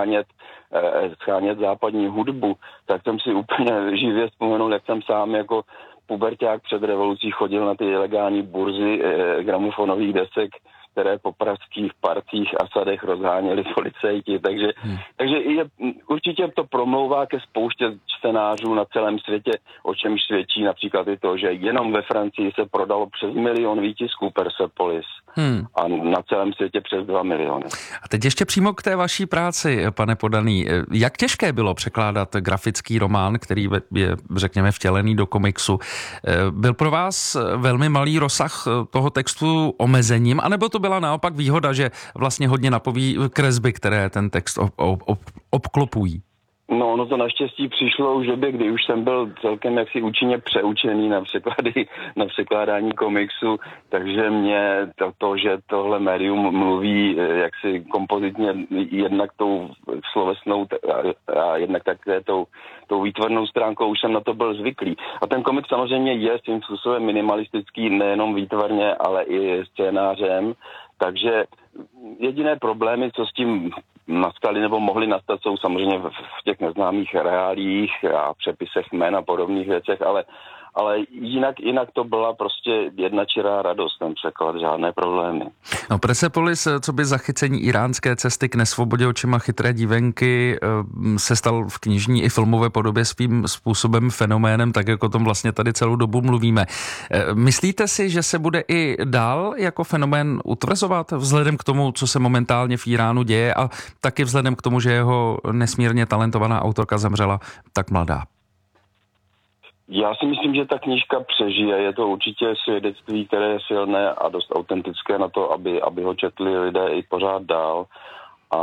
schánět západní hudbu, tak jsem si úplně živě vzpomenul, jak jsem sám jako puberťák před revolucí chodil na ty ilegální burzy gramofonových desek, které po pražských parcích a sadech rozháněli policajti. Takže určitě to promlouvá ke spoustě čtenářů na celém světě, o čemž svědčí například i to, že jenom ve Francii se prodalo přes 1 milion výtisků Persepolis a na celém světě přes 2 miliony. A teď ještě přímo k té vaší práci, pane Podaný. Jak těžké bylo překládat grafický román, který je, řekněme, vtělený do komiksu? Byl pro vás velmi malý rozsah toho textu omezením, anebo to byla naopak výhoda, že vlastně hodně napoví kresby, které ten text obklopují? No, ono to naštěstí přišlo už v době, kdy už jsem byl celkem jaksi účinně přeučený na překládání komiksu, takže mě to, že tohle médium mluví jaksi kompozitně jednak tou slovesnou a jednak také tou výtvarnou stránkou, už jsem na to byl zvyklý. A ten komik samozřejmě je svým způsobem minimalistický nejenom výtvarně, ale i scénářem, takže jediné problémy, co s tím nastaly nebo mohly nastat, jsou samozřejmě v těch neznámých reáliích a přepisech jmen a podobných věcech, ale jinak to byla prostě jedna čirá radost, ten překlad, žádné problémy. No, Persepolis, co by zachycení iránské cesty k nesvobodě očima chytré dívenky, se stal v knižní i filmové podobě svým způsobem fenoménem, tak jako o tom vlastně tady celou dobu mluvíme. Myslíte si, že se bude i dál jako fenomén utvrzovat vzhledem k tomu, co se momentálně v Iránu děje a taky vzhledem k tomu, že jeho nesmírně talentovaná autorka zemřela tak mladá? Já si myslím, že ta knížka přežije. Je to určitě svědectví, které je silné a dost autentické na to, aby ho četli lidé i pořád dál. A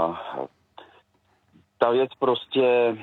ta věc prostě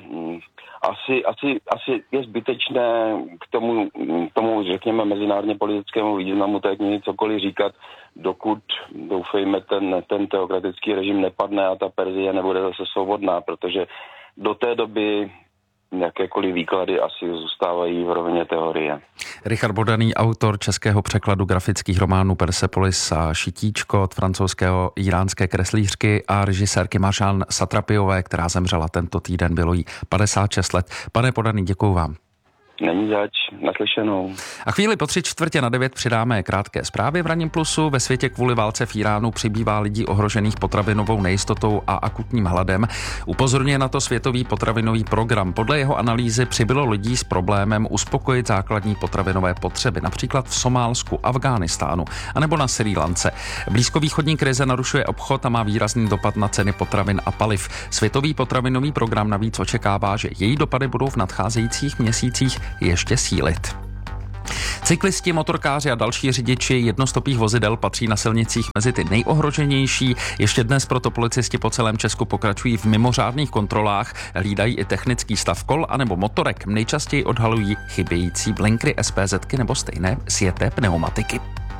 asi je zbytečné k tomu řekněme, mezinárodně politickému významu té knihy cokoliv říkat, dokud, doufejme, ten teokratický režim nepadne a ta Perzie nebude zase svobodná, protože do té doby jakékoliv výklady asi zůstávají v rovině teorie. Richard Bodaný, autor českého překladu grafických románů Persepolis a Šitíčko od francouzského iránské kreslířky a režisérky Marjane Satrapiové, která zemřela tento týden, bylo jí 56 let. Pane Bodaný, děkuju vám. Není zač, naslyšenou. A chvíli po 8:45 přidáme krátké zprávy v Ranním plusu. Ve světě kvůli válce v Iránu přibývá lidí ohrožených potravinovou nejistotou a akutním hladem. Upozorňuje na to Světový potravinový program. Podle jeho analýzy přibylo lidí s problémem uspokojit základní potravinové potřeby, například v Somálsku, Afghánistánu anebo na Srí Lance. Blízkovýchodní krize narušuje obchod a má výrazný dopad na ceny potravin a paliv. Světový potravinový program navíc očekává, že její dopady budou v nadcházejících měsících ještě sílit. Cyklisti, motorkáři a další řidiči jednostopých vozidel patří na silnicích mezi ty nejohroženější. Ještě dnes proto policisti po celém Česku pokračují v mimořádných kontrolách, hlídají i technický stav kol anebo motorek. Nejčastěji odhalují chybějící blinkry, SPZky nebo stejné sjeté pneumatiky.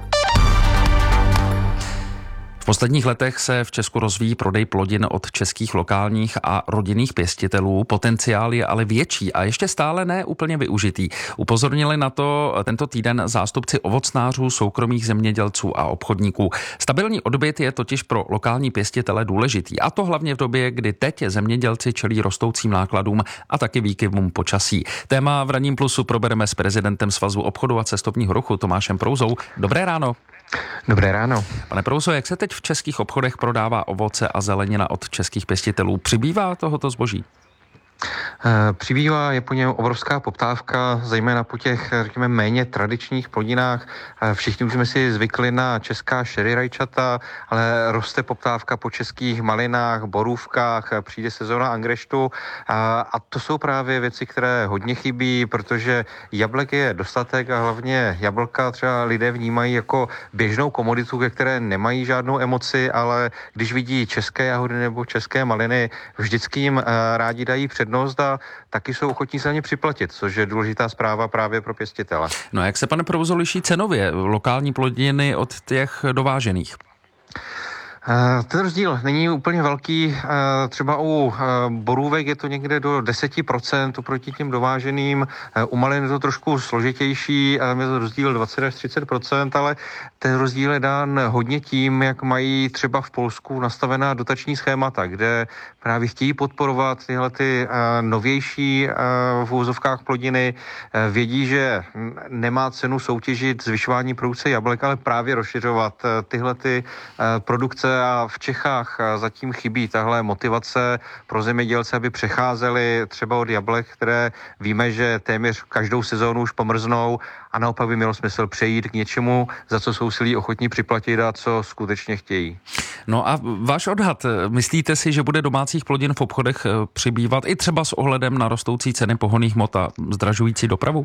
V posledních letech se v Česku rozvíjí prodej plodin od českých lokálních a rodinných pěstitelů. Potenciál je ale větší a ještě stále ne úplně využitý. Upozornili na to tento týden zástupci ovocnářů, soukromých zemědělců a obchodníků. Stabilní odbyt je totiž pro lokální pěstitele důležitý. A to hlavně v době, kdy teď zemědělci čelí rostoucím nákladům a taky výkyvům počasí. Téma v Ranním plusu probereme s prezidentem Svazu obchodu a cestovního ruchu Tomášem Prouzou. Dobré ráno. Dobré ráno. Pane Prouzo, jak se teď v českých obchodech prodává ovoce a zelenina od českých pěstitelů? Přibývá tohoto zboží? Přibývá, je po něm obrovská poptávka, zejména po těch, řekněme, méně tradičních plodinách. Všichni už jsme si zvykli na česká sherry rajčata, ale roste poptávka po českých malinách, borůvkách, přijde sezóna angreštu a to jsou právě věci, které hodně chybí, protože jablek je dostatek a hlavně jablka třeba lidé vnímají jako běžnou komoditu, ke které nemají žádnou emoci, ale když vidí české jahody nebo české maliny, vždycky jim rádi dají přednost a taky jsou ochotní se na ně připlatit, což je důležitá zpráva právě pro pěstitele. No a jak se, pane Prouzo, liší cenově lokální plodiny od těch dovážených? Ten rozdíl není úplně velký, třeba u borůvek je to někde do 10% oproti těm dováženým, u malin je to trošku složitější, je to rozdíl 20 až 30%, ale ten rozdíl je dán hodně tím, jak mají třeba v Polsku nastavená dotační schémata, kde právě chtějí podporovat tyhle ty novější v úvozovkách plodiny, vědí, že nemá cenu soutěžit zvyšování produkce jablek, ale právě rozšiřovat tyhle ty produkce. A v Čechách zatím chybí tahle motivace pro zemědělce, aby přecházeli třeba od jablek, které víme, že téměř každou sezónu už pomrznou, a naopak by mělo smysl přejít k něčemu, za co jsou si ochotní připlatit a co skutečně chtějí. No a váš odhad, myslíte si, že bude domácích plodin v obchodech přibývat i třeba s ohledem na rostoucí ceny pohonných hmot a zdražující dopravu?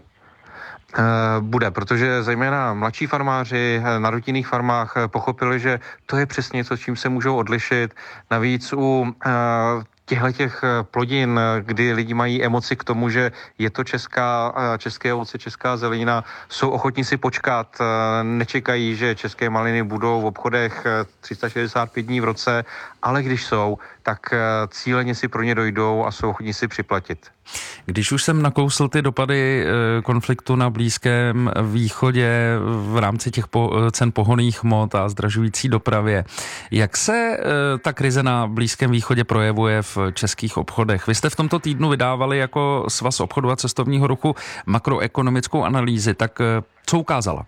Bude, protože zejména mladší farmáři na rodinných farmách pochopili, že to je přesně něco, čím se můžou odlišit. Navíc u těch plodin, kdy lidi mají emoci k tomu, že je to české ovoce, česká zelenina, jsou ochotní si počkat, nečekají, že české maliny budou v obchodech 365 dní v roce, ale když jsou, tak cíleně si pro ně dojdou a jsou ochotní si připlatit. Když už jsem nakousl ty dopady konfliktu na Blízkém východě v rámci těch cen pohonných hmot a zdražující dopravě, jak se ta krize na Blízkém východě projevuje v českých obchodech? Vy jste v tomto týdnu vydávali jako Svaz obchodu a cestovního ruchu makroekonomickou analýzu, tak co ukázala?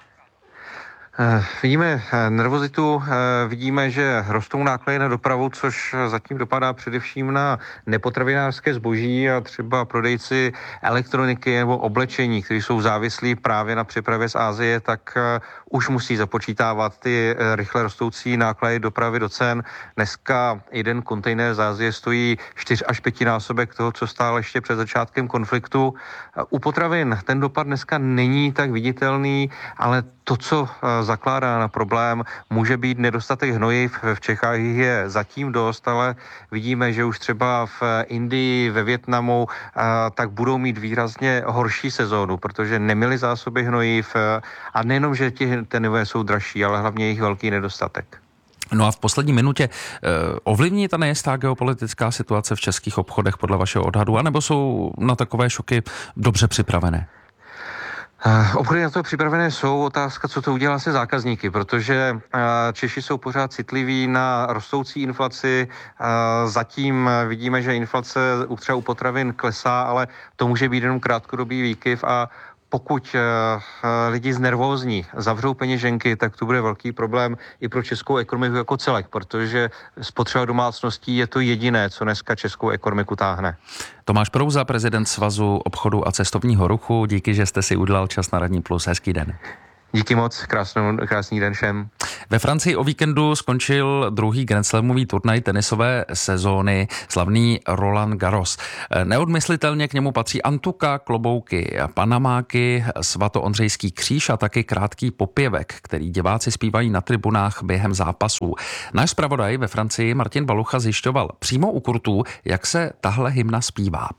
Vidíme nervozitu, vidíme, že rostou náklady na dopravu, což zatím dopadá především na nepotravinářské zboží a třeba prodejci elektroniky nebo oblečení, kteří jsou závislí právě na přepravě z Asie, tak už musí započítávat ty rychle rostoucí náklady dopravy do cen. Dneska jeden kontejner z Asie stojí 4 až 5 násobek toho, co stál ještě před začátkem konfliktu. U potravin ten dopad dneska není tak viditelný, ale to, co zakládá na problém, může být nedostatek hnojiv. V Čechách je zatím dost, ale vidíme, že už třeba v Indii, ve Vietnamu, tak budou mít výrazně horší sezónu, protože neměli zásoby hnojiv a nejenom, že ty hnojivé jsou dražší, ale hlavně jejich velký nedostatek. No a v poslední minutě ovlivní ta nejistá geopolitická situace v českých obchodech podle vašeho odhadu, anebo jsou na takové šoky dobře připravené? Obchody na to připravené jsou. Otázka, co to udělá se zákazníky, protože Češi jsou pořád citliví na rostoucí inflaci. Zatím vidíme, že inflace třeba u potravin klesá, ale to může být jenom krátkodobý výkyv a pokud lidi znervózní, zavřou peněženky, tak to bude velký problém i pro českou ekonomiku jako celek, protože spotřeba domácností je to jediné, co dneska českou ekonomiku táhne. Tomáš Prouza, prezident Svazu obchodu a cestovního ruchu, díky, že jste si udělal čas na Radní Plus. Hezký den. Díky moc, krásný den všem. Ve Francii o víkendu skončil druhý grandslamový turnaj tenisové sezóny, slavný Roland Garros. Neodmyslitelně k němu patří antuka, klobouky, panamáky, svatoondřejský kříž a taky krátký popěvek, který diváci zpívají na tribunách během zápasů. Náš zpravodaj ve Francii Martin Balucha zjišťoval přímo u kurtů, jak se tahle hymna zpívá.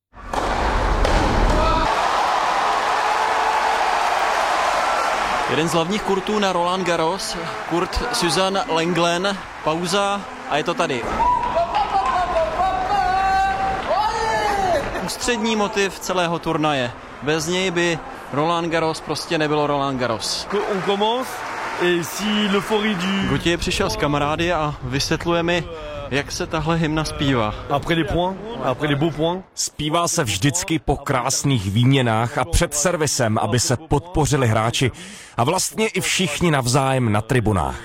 Jeden z hlavních kurtů na Roland Garros, kurt Suzanne Lenglen, pauza a je to tady. Ústřední motiv celého turnaje. Bez něj by Roland Garros prostě nebylo Roland Garros. Gauthier přišel s kamarády a vysvětluje mi, jak se tahle hymna zpívá. Zpívá se vždycky po krásných výměnách a před servisem, aby se podpořili hráči a vlastně i všichni navzájem na tribunách.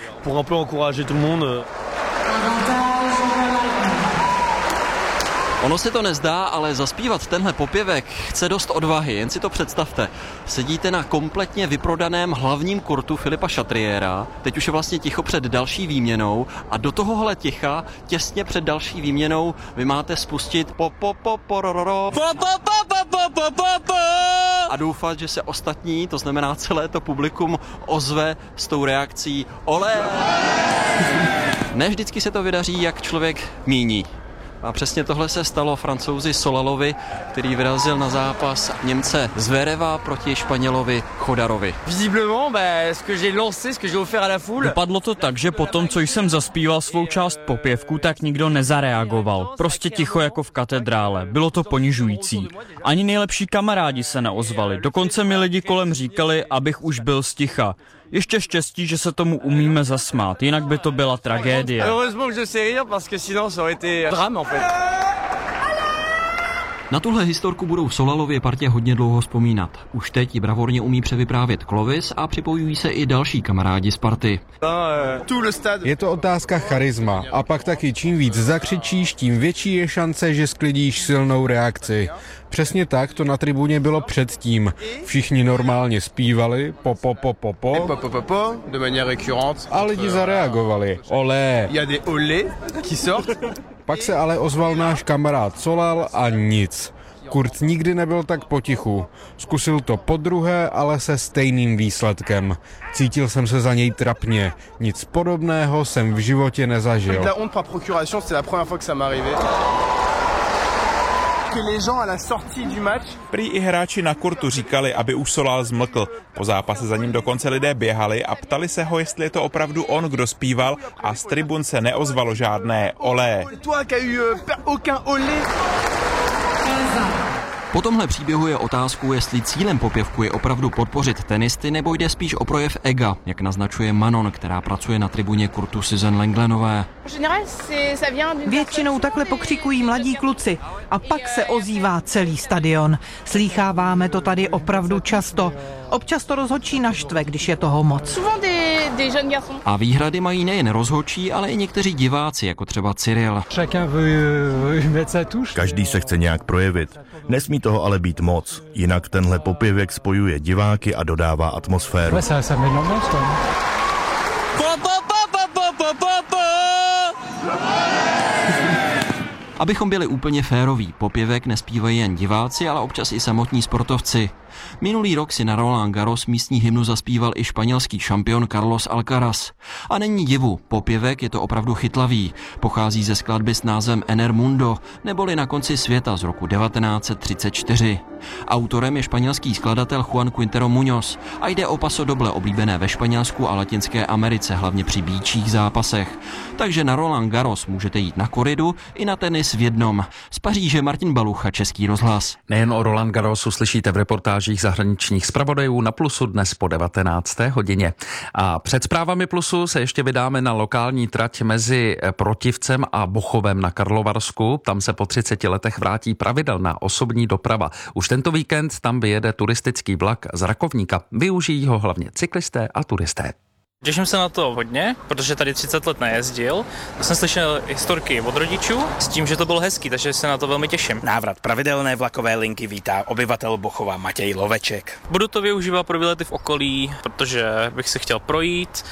Ono se to nezdá, ale zaspívat tenhle popěvek chce dost odvahy, jen si to představte. Sedíte na kompletně vyprodaném hlavním kurtu Filipa Chatriera, teď už je vlastně ticho před další výměnou a do tohohle ticha, těsně před další výměnou, vy máte spustit a doufat, že se ostatní, to znamená celé to publikum, ozve s tou reakcí olé. Ne vždycky se to vydaří, jak člověk míní. A přesně tohle se stalo Francouzi Solalovi, který vyrazil na zápas Němce Zvereva proti Španělovi Chodarovi. Dopadlo to tak, že po tom, co jsem zaspíval svou část popěvku, tak nikdo nezareagoval. Prostě ticho jako v katedrále. Bylo to ponižující. Ani nejlepší kamarádi se neozvali. Dokonce mi lidi kolem říkali, abych už byl sticha. Ještě štěstí, že se tomu umíme zasmát, jinak by to byla tragédie. Na tuhle historku budou v Solalově partě hodně dlouho vzpomínat. Už teď ji bravorně umí převyprávět Clovis a připojují se i další kamarádi z party. Je to otázka charisma a pak taky čím víc zakřičíš, tím větší je šance, že sklidíš silnou reakci. Přesně tak to na tribuně bylo předtím. Všichni normálně zpívali a lidi zareagovali. Olé. Pak se ale ozval náš kamarád Solal a nic. Kurt nikdy nebyl tak potichu. Zkusil to podruhé, ale se stejným výsledkem. Cítil jsem se za něj trapně. Nic podobného jsem v životě nezažil. Prý i hráči na kurtu říkali, aby už Solal zmlkl. Po zápase za ním dokonce lidé běhali a ptali se ho, jestli je to opravdu on, kdo zpíval, a z tribun se neozvalo žádné olé. Po tomhle příběhu je otázkou, jestli cílem popěvku je opravdu podpořit tenisty, nebo jde spíš o projev ega, jak naznačuje Manon, která pracuje na tribuně kurtu Susan Lenglenové. Většinou takhle pokřikují mladí kluci a pak se ozývá celý stadion. Slýcháváme to tady opravdu často. Občas to rozhodčí naštve, když je toho moc. A výhrady mají nejen rozhodčí, ale i někteří diváci, jako třeba Cyril. Každý se chce nějak projevit. Nesmí toho ale být moc, jinak tenhle popěvek spojuje diváky a dodává atmosféru. Abychom byli úplně féroví, popěvek nespívají jen diváci, ale občas i samotní sportovci. Minulý rok si na Roland Garros místní hymnu zaspíval i španělský šampion Carlos Alcaraz. A není divu, popěvek je to opravdu chytlavý. Pochází ze skladby s názvem Ener Mundo, neboli Na konci světa z roku 1934. Autorem je španělský skladatel Juan Quintero Muñoz a jde o paso doble oblíbené ve Španělsku a Latinské Americe, hlavně při býčích zápasech. Takže na Roland Garros můžete jít na koridu i na tenis v jednom. Z Paříže Martin Balucha, Český rozhlas. Nejen o Roland Garrosu slyšíte v reportážích zahraničních zpravodajů na Plusu dnes po 19. hodině. A před zprávami Plusu se ještě vydáme na lokální trať mezi Protivcem a Bochovem na Karlovarsku. Tam se po 30 letech vrátí pravidelná osobní doprava. Už tento víkend tam vyjede turistický vlak z Rakovníka. Využijí ho hlavně cyklisté a turisté. Těším se na to hodně, protože tady 30 let nejezdil. To jsem slyšel historky od rodičů s tím, že to bylo hezký, takže se na to velmi těším. Návrat pravidelné vlakové linky vítá obyvatel Bochova Matěj Loveček. Budu to využívat pro výlety v okolí, protože bych se chtěl projít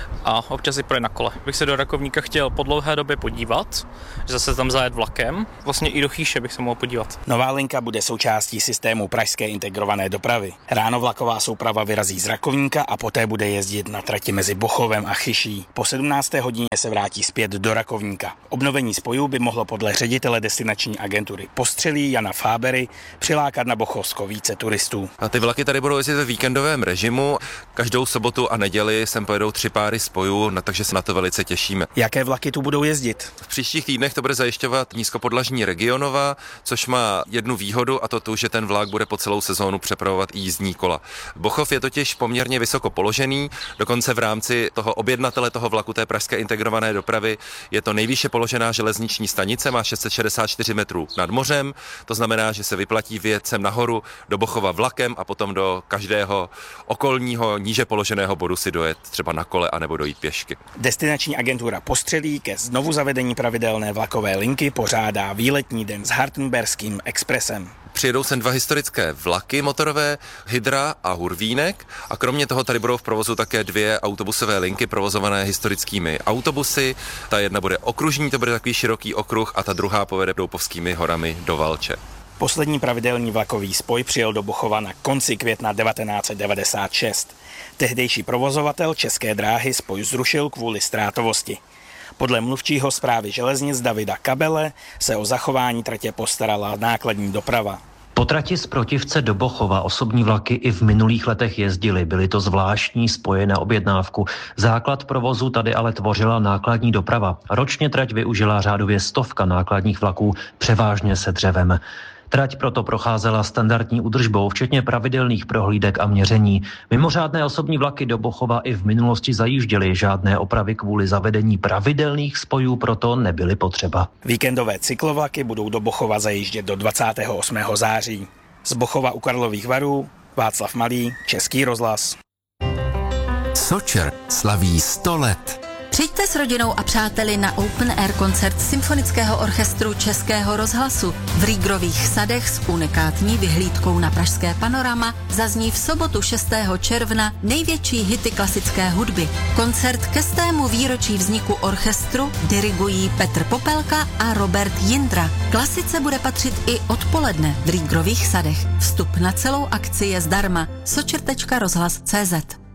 a občas i projet na kole. Bych se do Rakovníka chtěl po dlouhé době podívat, že zase tam zajet vlakem. Vlastně i do Chýše bych se mohl podívat. Nová linka bude součástí systému pražské integrované dopravy. Ráno vlaková souprava vyrazí z Rakovníka a poté bude jezdit na trati mezi Bochovem a Chyší. Po 17. hodině se vrátí zpět do Rakovníka. Obnovení spojů by mohlo podle ředitele destinační agentury Postřelí Jana Fábery přilákat na Bochovsko více turistů. A ty vlaky tady budou jezdit ve víkendovém režimu. Každou sobotu a neděli sem pojedou 3 páry spojů, takže se na to velice těšíme. Jaké vlaky tu budou jezdit? V příštích týdnech to bude zajišťovat nízkopodlažní Regionova, což má jednu výhodu, a to tu, že ten vlak bude po celou sezónu přepravovat i jízdní kola. Bochov je totiž poměrně vysoko položený, dokonce v rámci toho objednatele toho vlaku té pražské integrované dopravy je to nejvýše položená železniční stanice, má 664 metrů nad mořem, to znamená, že se vyplatí vyjet sem nahoru do Bochova vlakem a potom do každého okolního níže položeného bodu si dojet třeba na kole anebo dojít pěšky. Destinační agentura Postřelí ke znovu zavedení pravidelné vlakové linky pořádá výletní den s Hartenberským expresem. Přijedou sem 2 historické vlaky motorové, Hydra a Hurvínek, a kromě toho tady budou v provozu také 2 autobusové linky provozované historickými autobusy. Ta jedna bude okružní, to bude takový široký okruh, a ta druhá povede Doupovskými horami do Valče. Poslední pravidelný vlakový spoj přijel do Bochova na konci května 1996. Tehdejší provozovatel České dráhy spoj zrušil kvůli ztrátovosti. Podle mluvčího správy železnic Davida Kabele se o zachování tratě postarala nákladní doprava. Po trati z Protivce do Bochova osobní vlaky i v minulých letech jezdily. Byly to zvláštní spoje na objednávku. Základ provozu tady ale tvořila nákladní doprava. Ročně trať využila řádově 100 nákladních vlaků, převážně se dřevem. Trať proto procházela standardní údržbou, včetně pravidelných prohlídek a měření. Mimořádné osobní vlaky do Bochova i v minulosti zajížděly, žádné opravy kvůli zavedení pravidelných spojů proto nebyly potřeba. Víkendové cyklovlaky budou do Bochova zajíždět do 28. září. Z Bochova u Karlových Varů Václav Malý, Český rozhlas. Sočer slaví 100 let. Přijďte s rodinou a přáteli na Open Air koncert Symfonického orchestru Českého rozhlasu. V Rýgrových sadech s unikátní vyhlídkou na pražské panorama zazní v sobotu 6. června největší hity klasické hudby. Koncert ke 100. výročí vzniku orchestru dirigují Petr Popelka a Robert Jindra. Klasice bude patřit i odpoledne v Rýgrových sadech. Vstup na celou akci je zdarma. sočer.rozhlas.cz.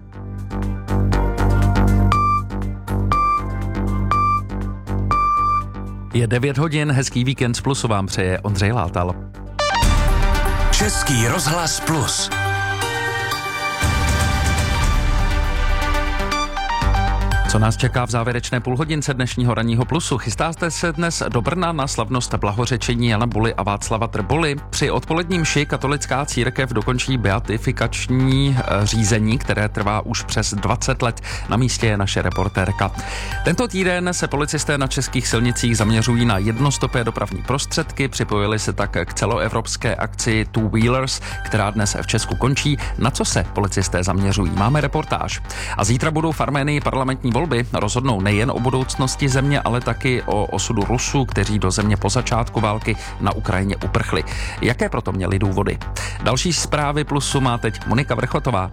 Je 9 hodin, hezký víkend z Plusu vám přeje Ondřej Látal. Český rozhlas Plus. Co nás čeká v závěrečné půlhodince dnešního ranního Plusu? Chystáte se dnes do Brna na slavnost blahořečení Jana Buly a Václava Drboly? Při odpoledním mši katolická církev dokončí beatifikační řízení, které trvá už přes 20 let. Na místě je naše reportérka. Tento týden se policisté na českých silnicích zaměřují na jednostopé dopravní prostředky, připojili se tak k celoevropské akci Two Wheelers, která dnes v Česku končí. Na co se policisté zaměřují? Máme reportáž. A zítra budou v Arménii parlamentní volby, rozhodnou nejen o budoucnosti země, ale taky o osudu Rusů, kteří do země po začátku války na Ukrajině uprchli. Jaké proto měli důvody? Další zprávy Plusu má teď Monika Vrchotová.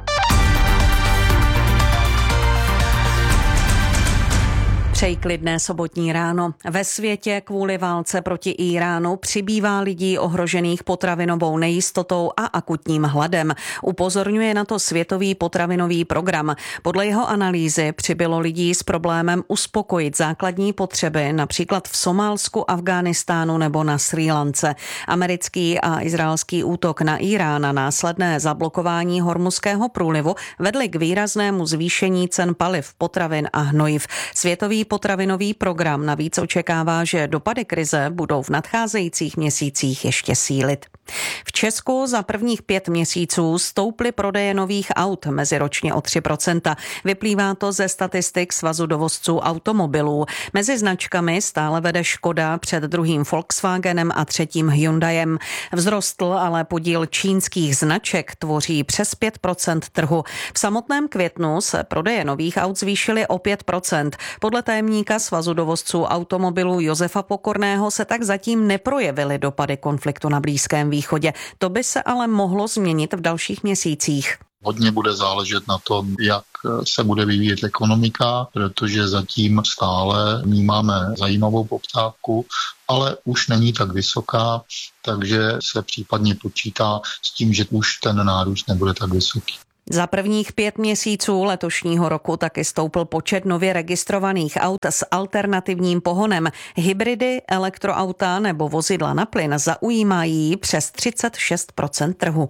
Přeji klidné sobotní ráno. Ve světě kvůli válce proti Íránu přibývá lidí ohrožených potravinovou nejistotou a akutním hladem. Upozorňuje na to Světový potravinový program. Podle jeho analýzy přibylo lidí s problémem uspokojit základní potřeby, například v Somálsku, Afghánistánu nebo na Srí Lance. Americký a izraelský útok na Írán a následné zablokování Hormuzského průlivu vedly k výraznému zvýšení cen paliv, potravin a hnojiv. Světový potravinový program navíc očekává, že dopady krize budou v nadcházejících měsících ještě sílit. V Česku za prvních 5 měsíců stouply prodeje nových aut meziročně o 3%. Vyplývá to ze statistik Svazu dovozců automobilů. Mezi značkami stále vede Škoda před druhým Volkswagenem a třetím Hyundaiem. Vzrostl ale podíl čínských značek tvoří přes 5% trhu. V samotném květnu se prodeje nových aut zvýšily o 5%. Podle tajemníka Svazu dovozců automobilů Josefa Pokorného se tak zatím neprojevily dopady konfliktu na Blízkém východě. To by se ale mohlo změnit v dalších měsících. Hodně bude záležet na tom, jak se bude vyvíjet ekonomika, protože zatím stále vnímáme zajímavou poptávku, ale už není tak vysoká, takže se případně počítá s tím, že už ten nárůst nebude tak vysoký. Za prvních 5 měsíců letošního roku taky stoupl počet nově registrovaných aut s alternativním pohonem. Hybridy, elektroauta nebo vozidla na plyn zaujímají přes 36% trhu.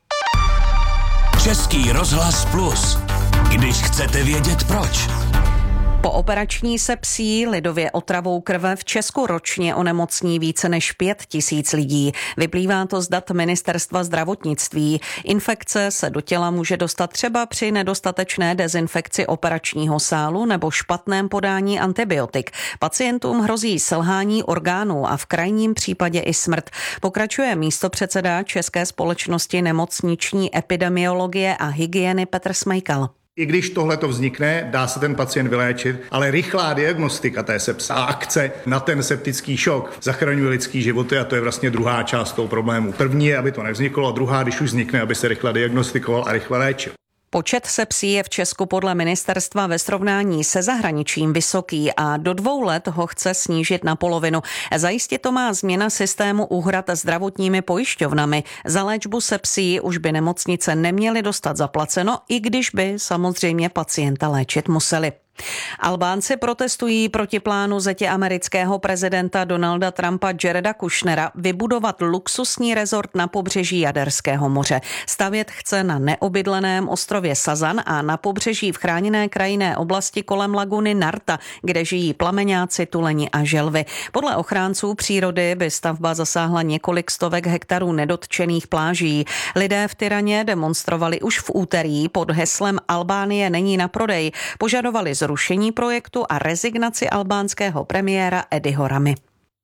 Český rozhlas Plus. Když chcete vědět proč. Po operační sepsí, lidově otravou krve, v Česku ročně onemocní více než 5 000 lidí. Vyplývá to z dat Ministerstva zdravotnictví. Infekce se do těla může dostat třeba při nedostatečné dezinfekci operačního sálu nebo špatném podání antibiotik. Pacientům hrozí selhání orgánů a v krajním případě i smrt. Pokračuje místopředseda České společnosti nemocniční epidemiologie a hygieny Petr Smejkal. I když tohleto vznikne, dá se ten pacient vyléčit, ale rychlá diagnostika té sepse a akce na ten septický šok zachraňuje lidský životy a to je vlastně druhá část toho problému. První je, aby to nevzniklo, a druhá, když už vznikne, aby se rychle diagnostikoval a rychle léčil. Počet sepsí je v Česku podle ministerstva ve srovnání se zahraničím vysoký a do 2 let ho chce snížit na polovinu. Zajistit to má změna systému úhrad zdravotními pojišťovnami. Za léčbu sepsí už by nemocnice neměly dostat zaplaceno, i když by samozřejmě pacienta léčit museli. Albánci protestují proti plánu zetě amerického prezidenta Donalda Trumpa Jareda Kushnera vybudovat luxusní rezort na pobřeží Jaderského moře. Stavět chce na neobydleném ostrově Sazan a na pobřeží v chráněné krajinné oblasti kolem laguny Narta, kde žijí plameňáci, tuleni a želvy. Podle ochránců přírody by stavba zasáhla několik stovek hektarů nedotčených pláží. Lidé v Tiraně demonstrovali už v úterý pod heslem Albánie není na prodej. Požadovali zrušení projektu a rezignaci albánského premiéra Edyho Ramy.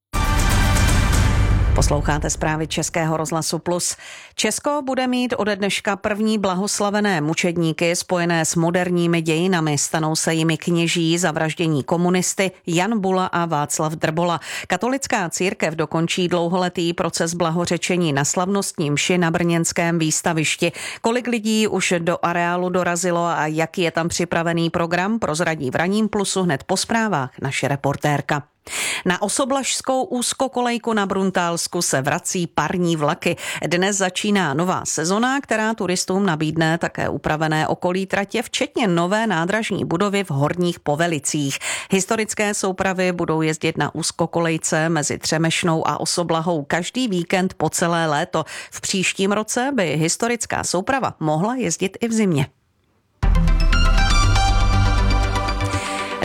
Posloucháte zprávy Českého rozhlasu Plus. Česko bude mít ode dneška první blahoslavené mučedníky spojené s moderními dějinami. Stanou se jimi kněží zavraždění komunisty Jan Bula a Václav Drbola. Katolická církev dokončí dlouholetý proces blahořečení na slavnostní mši na brněnském výstavišti. Kolik lidí už do areálu dorazilo a jaký je tam připravený program, prozradí v ranním Plusu hned po zprávách naše reportérka. Na Osoblažskou úzkokolejku na Bruntálsku se vrací parní vlaky. Dnes začíná nová sezona, která turistům nabídne také upravené okolí tratě, včetně nové nádražní budovy v Horních Povelicích. Historické soupravy budou jezdit na úzkokolejce mezi Třemešnou a Osoblahou každý víkend po celé léto. V příštím roce by historická souprava mohla jezdit i v zimě.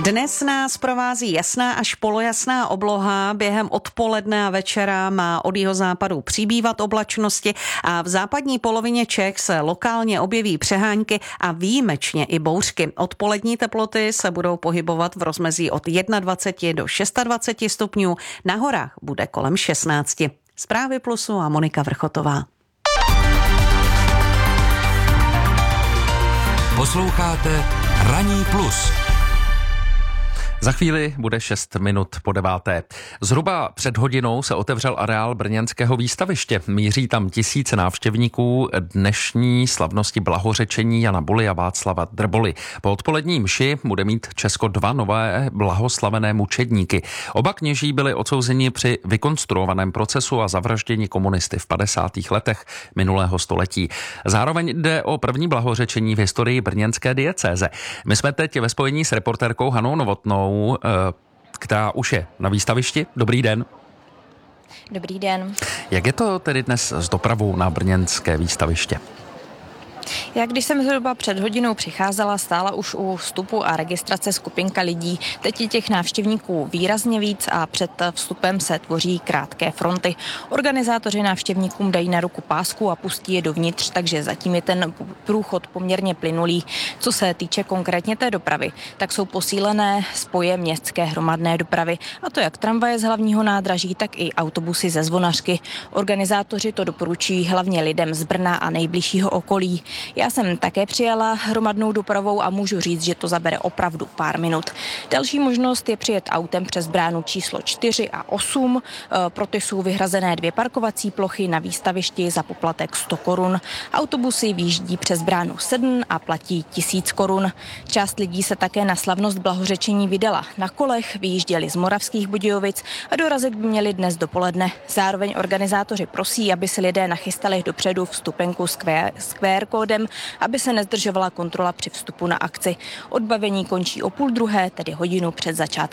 Dnes nás provází jasná až polojasná obloha. Během odpoledne a večera má od jihozápadu přibývat oblačnosti a v západní polovině Čech se lokálně objeví přehánky a výjimečně i bouřky. Odpolední teploty se budou pohybovat v rozmezí od 21 do 26 stupňů. Na horách bude kolem 16. Zprávy Plusu a Monika Vrchotová. Posloucháte Ranní plus. Za chvíli bude 6 minut po 9. Zhruba před hodinou se otevřel areál brněnského výstaviště. Míří tam tisíce návštěvníků dnešní slavnosti blahořečení Jana Buly a Václava Drboly. Po odpolední mši bude mít Česko 2 nové blahoslavené mučedníky. Oba kněží byli odsouzeni při vykonstruovaném procesu a zavražděni komunisty v 50. letech minulého století. Zároveň jde o první blahořečení v historii brněnské diecéze. My jsme teď ve spojení s reportérkou Hanou Novotnou, která už je na výstavišti. Dobrý den. Dobrý den. Jak je to tedy dnes s dopravou na brněnské výstaviště? Já když jsem zhruba před hodinou přicházela, stála už u vstupu a registrace skupinka lidí. Teď je těch návštěvníků výrazně víc a před vstupem se tvoří krátké fronty. Organizátoři návštěvníkům dají na ruku pásku a pustí je dovnitř, takže zatím je ten průchod poměrně plynulý. Co se týče konkrétně té dopravy, tak jsou posílené spoje městské hromadné dopravy, a to jak tramvaje z hlavního nádraží, tak i autobusy ze Zvonařky. Organizátoři to doporučují hlavně lidem z Brna a nejbližšího okolí. Já jsem také přijela hromadnou dopravou a můžu říct, že to zabere opravdu pár minut. Další možnost je přijet autem přes bránu číslo 4 a 8. Pro ty jsou vyhrazené 2 parkovací plochy na výstavišti za poplatek 100 korun. Autobusy výjíždí přes bránu 7 a platí 1000 korun. Část lidí se také na slavnost blahořečení vydala na kolech, vyjížděli z Moravských Budějovic a dorazit by měli dnes dopoledne. Zároveň organizátoři prosí, aby si lidé nachystali dopředu vstupenku s QR kódem, aby se nezdržovala kontrola při vstupu na akci. Odbavení končí o 12:30, tedy hodinu před začátkem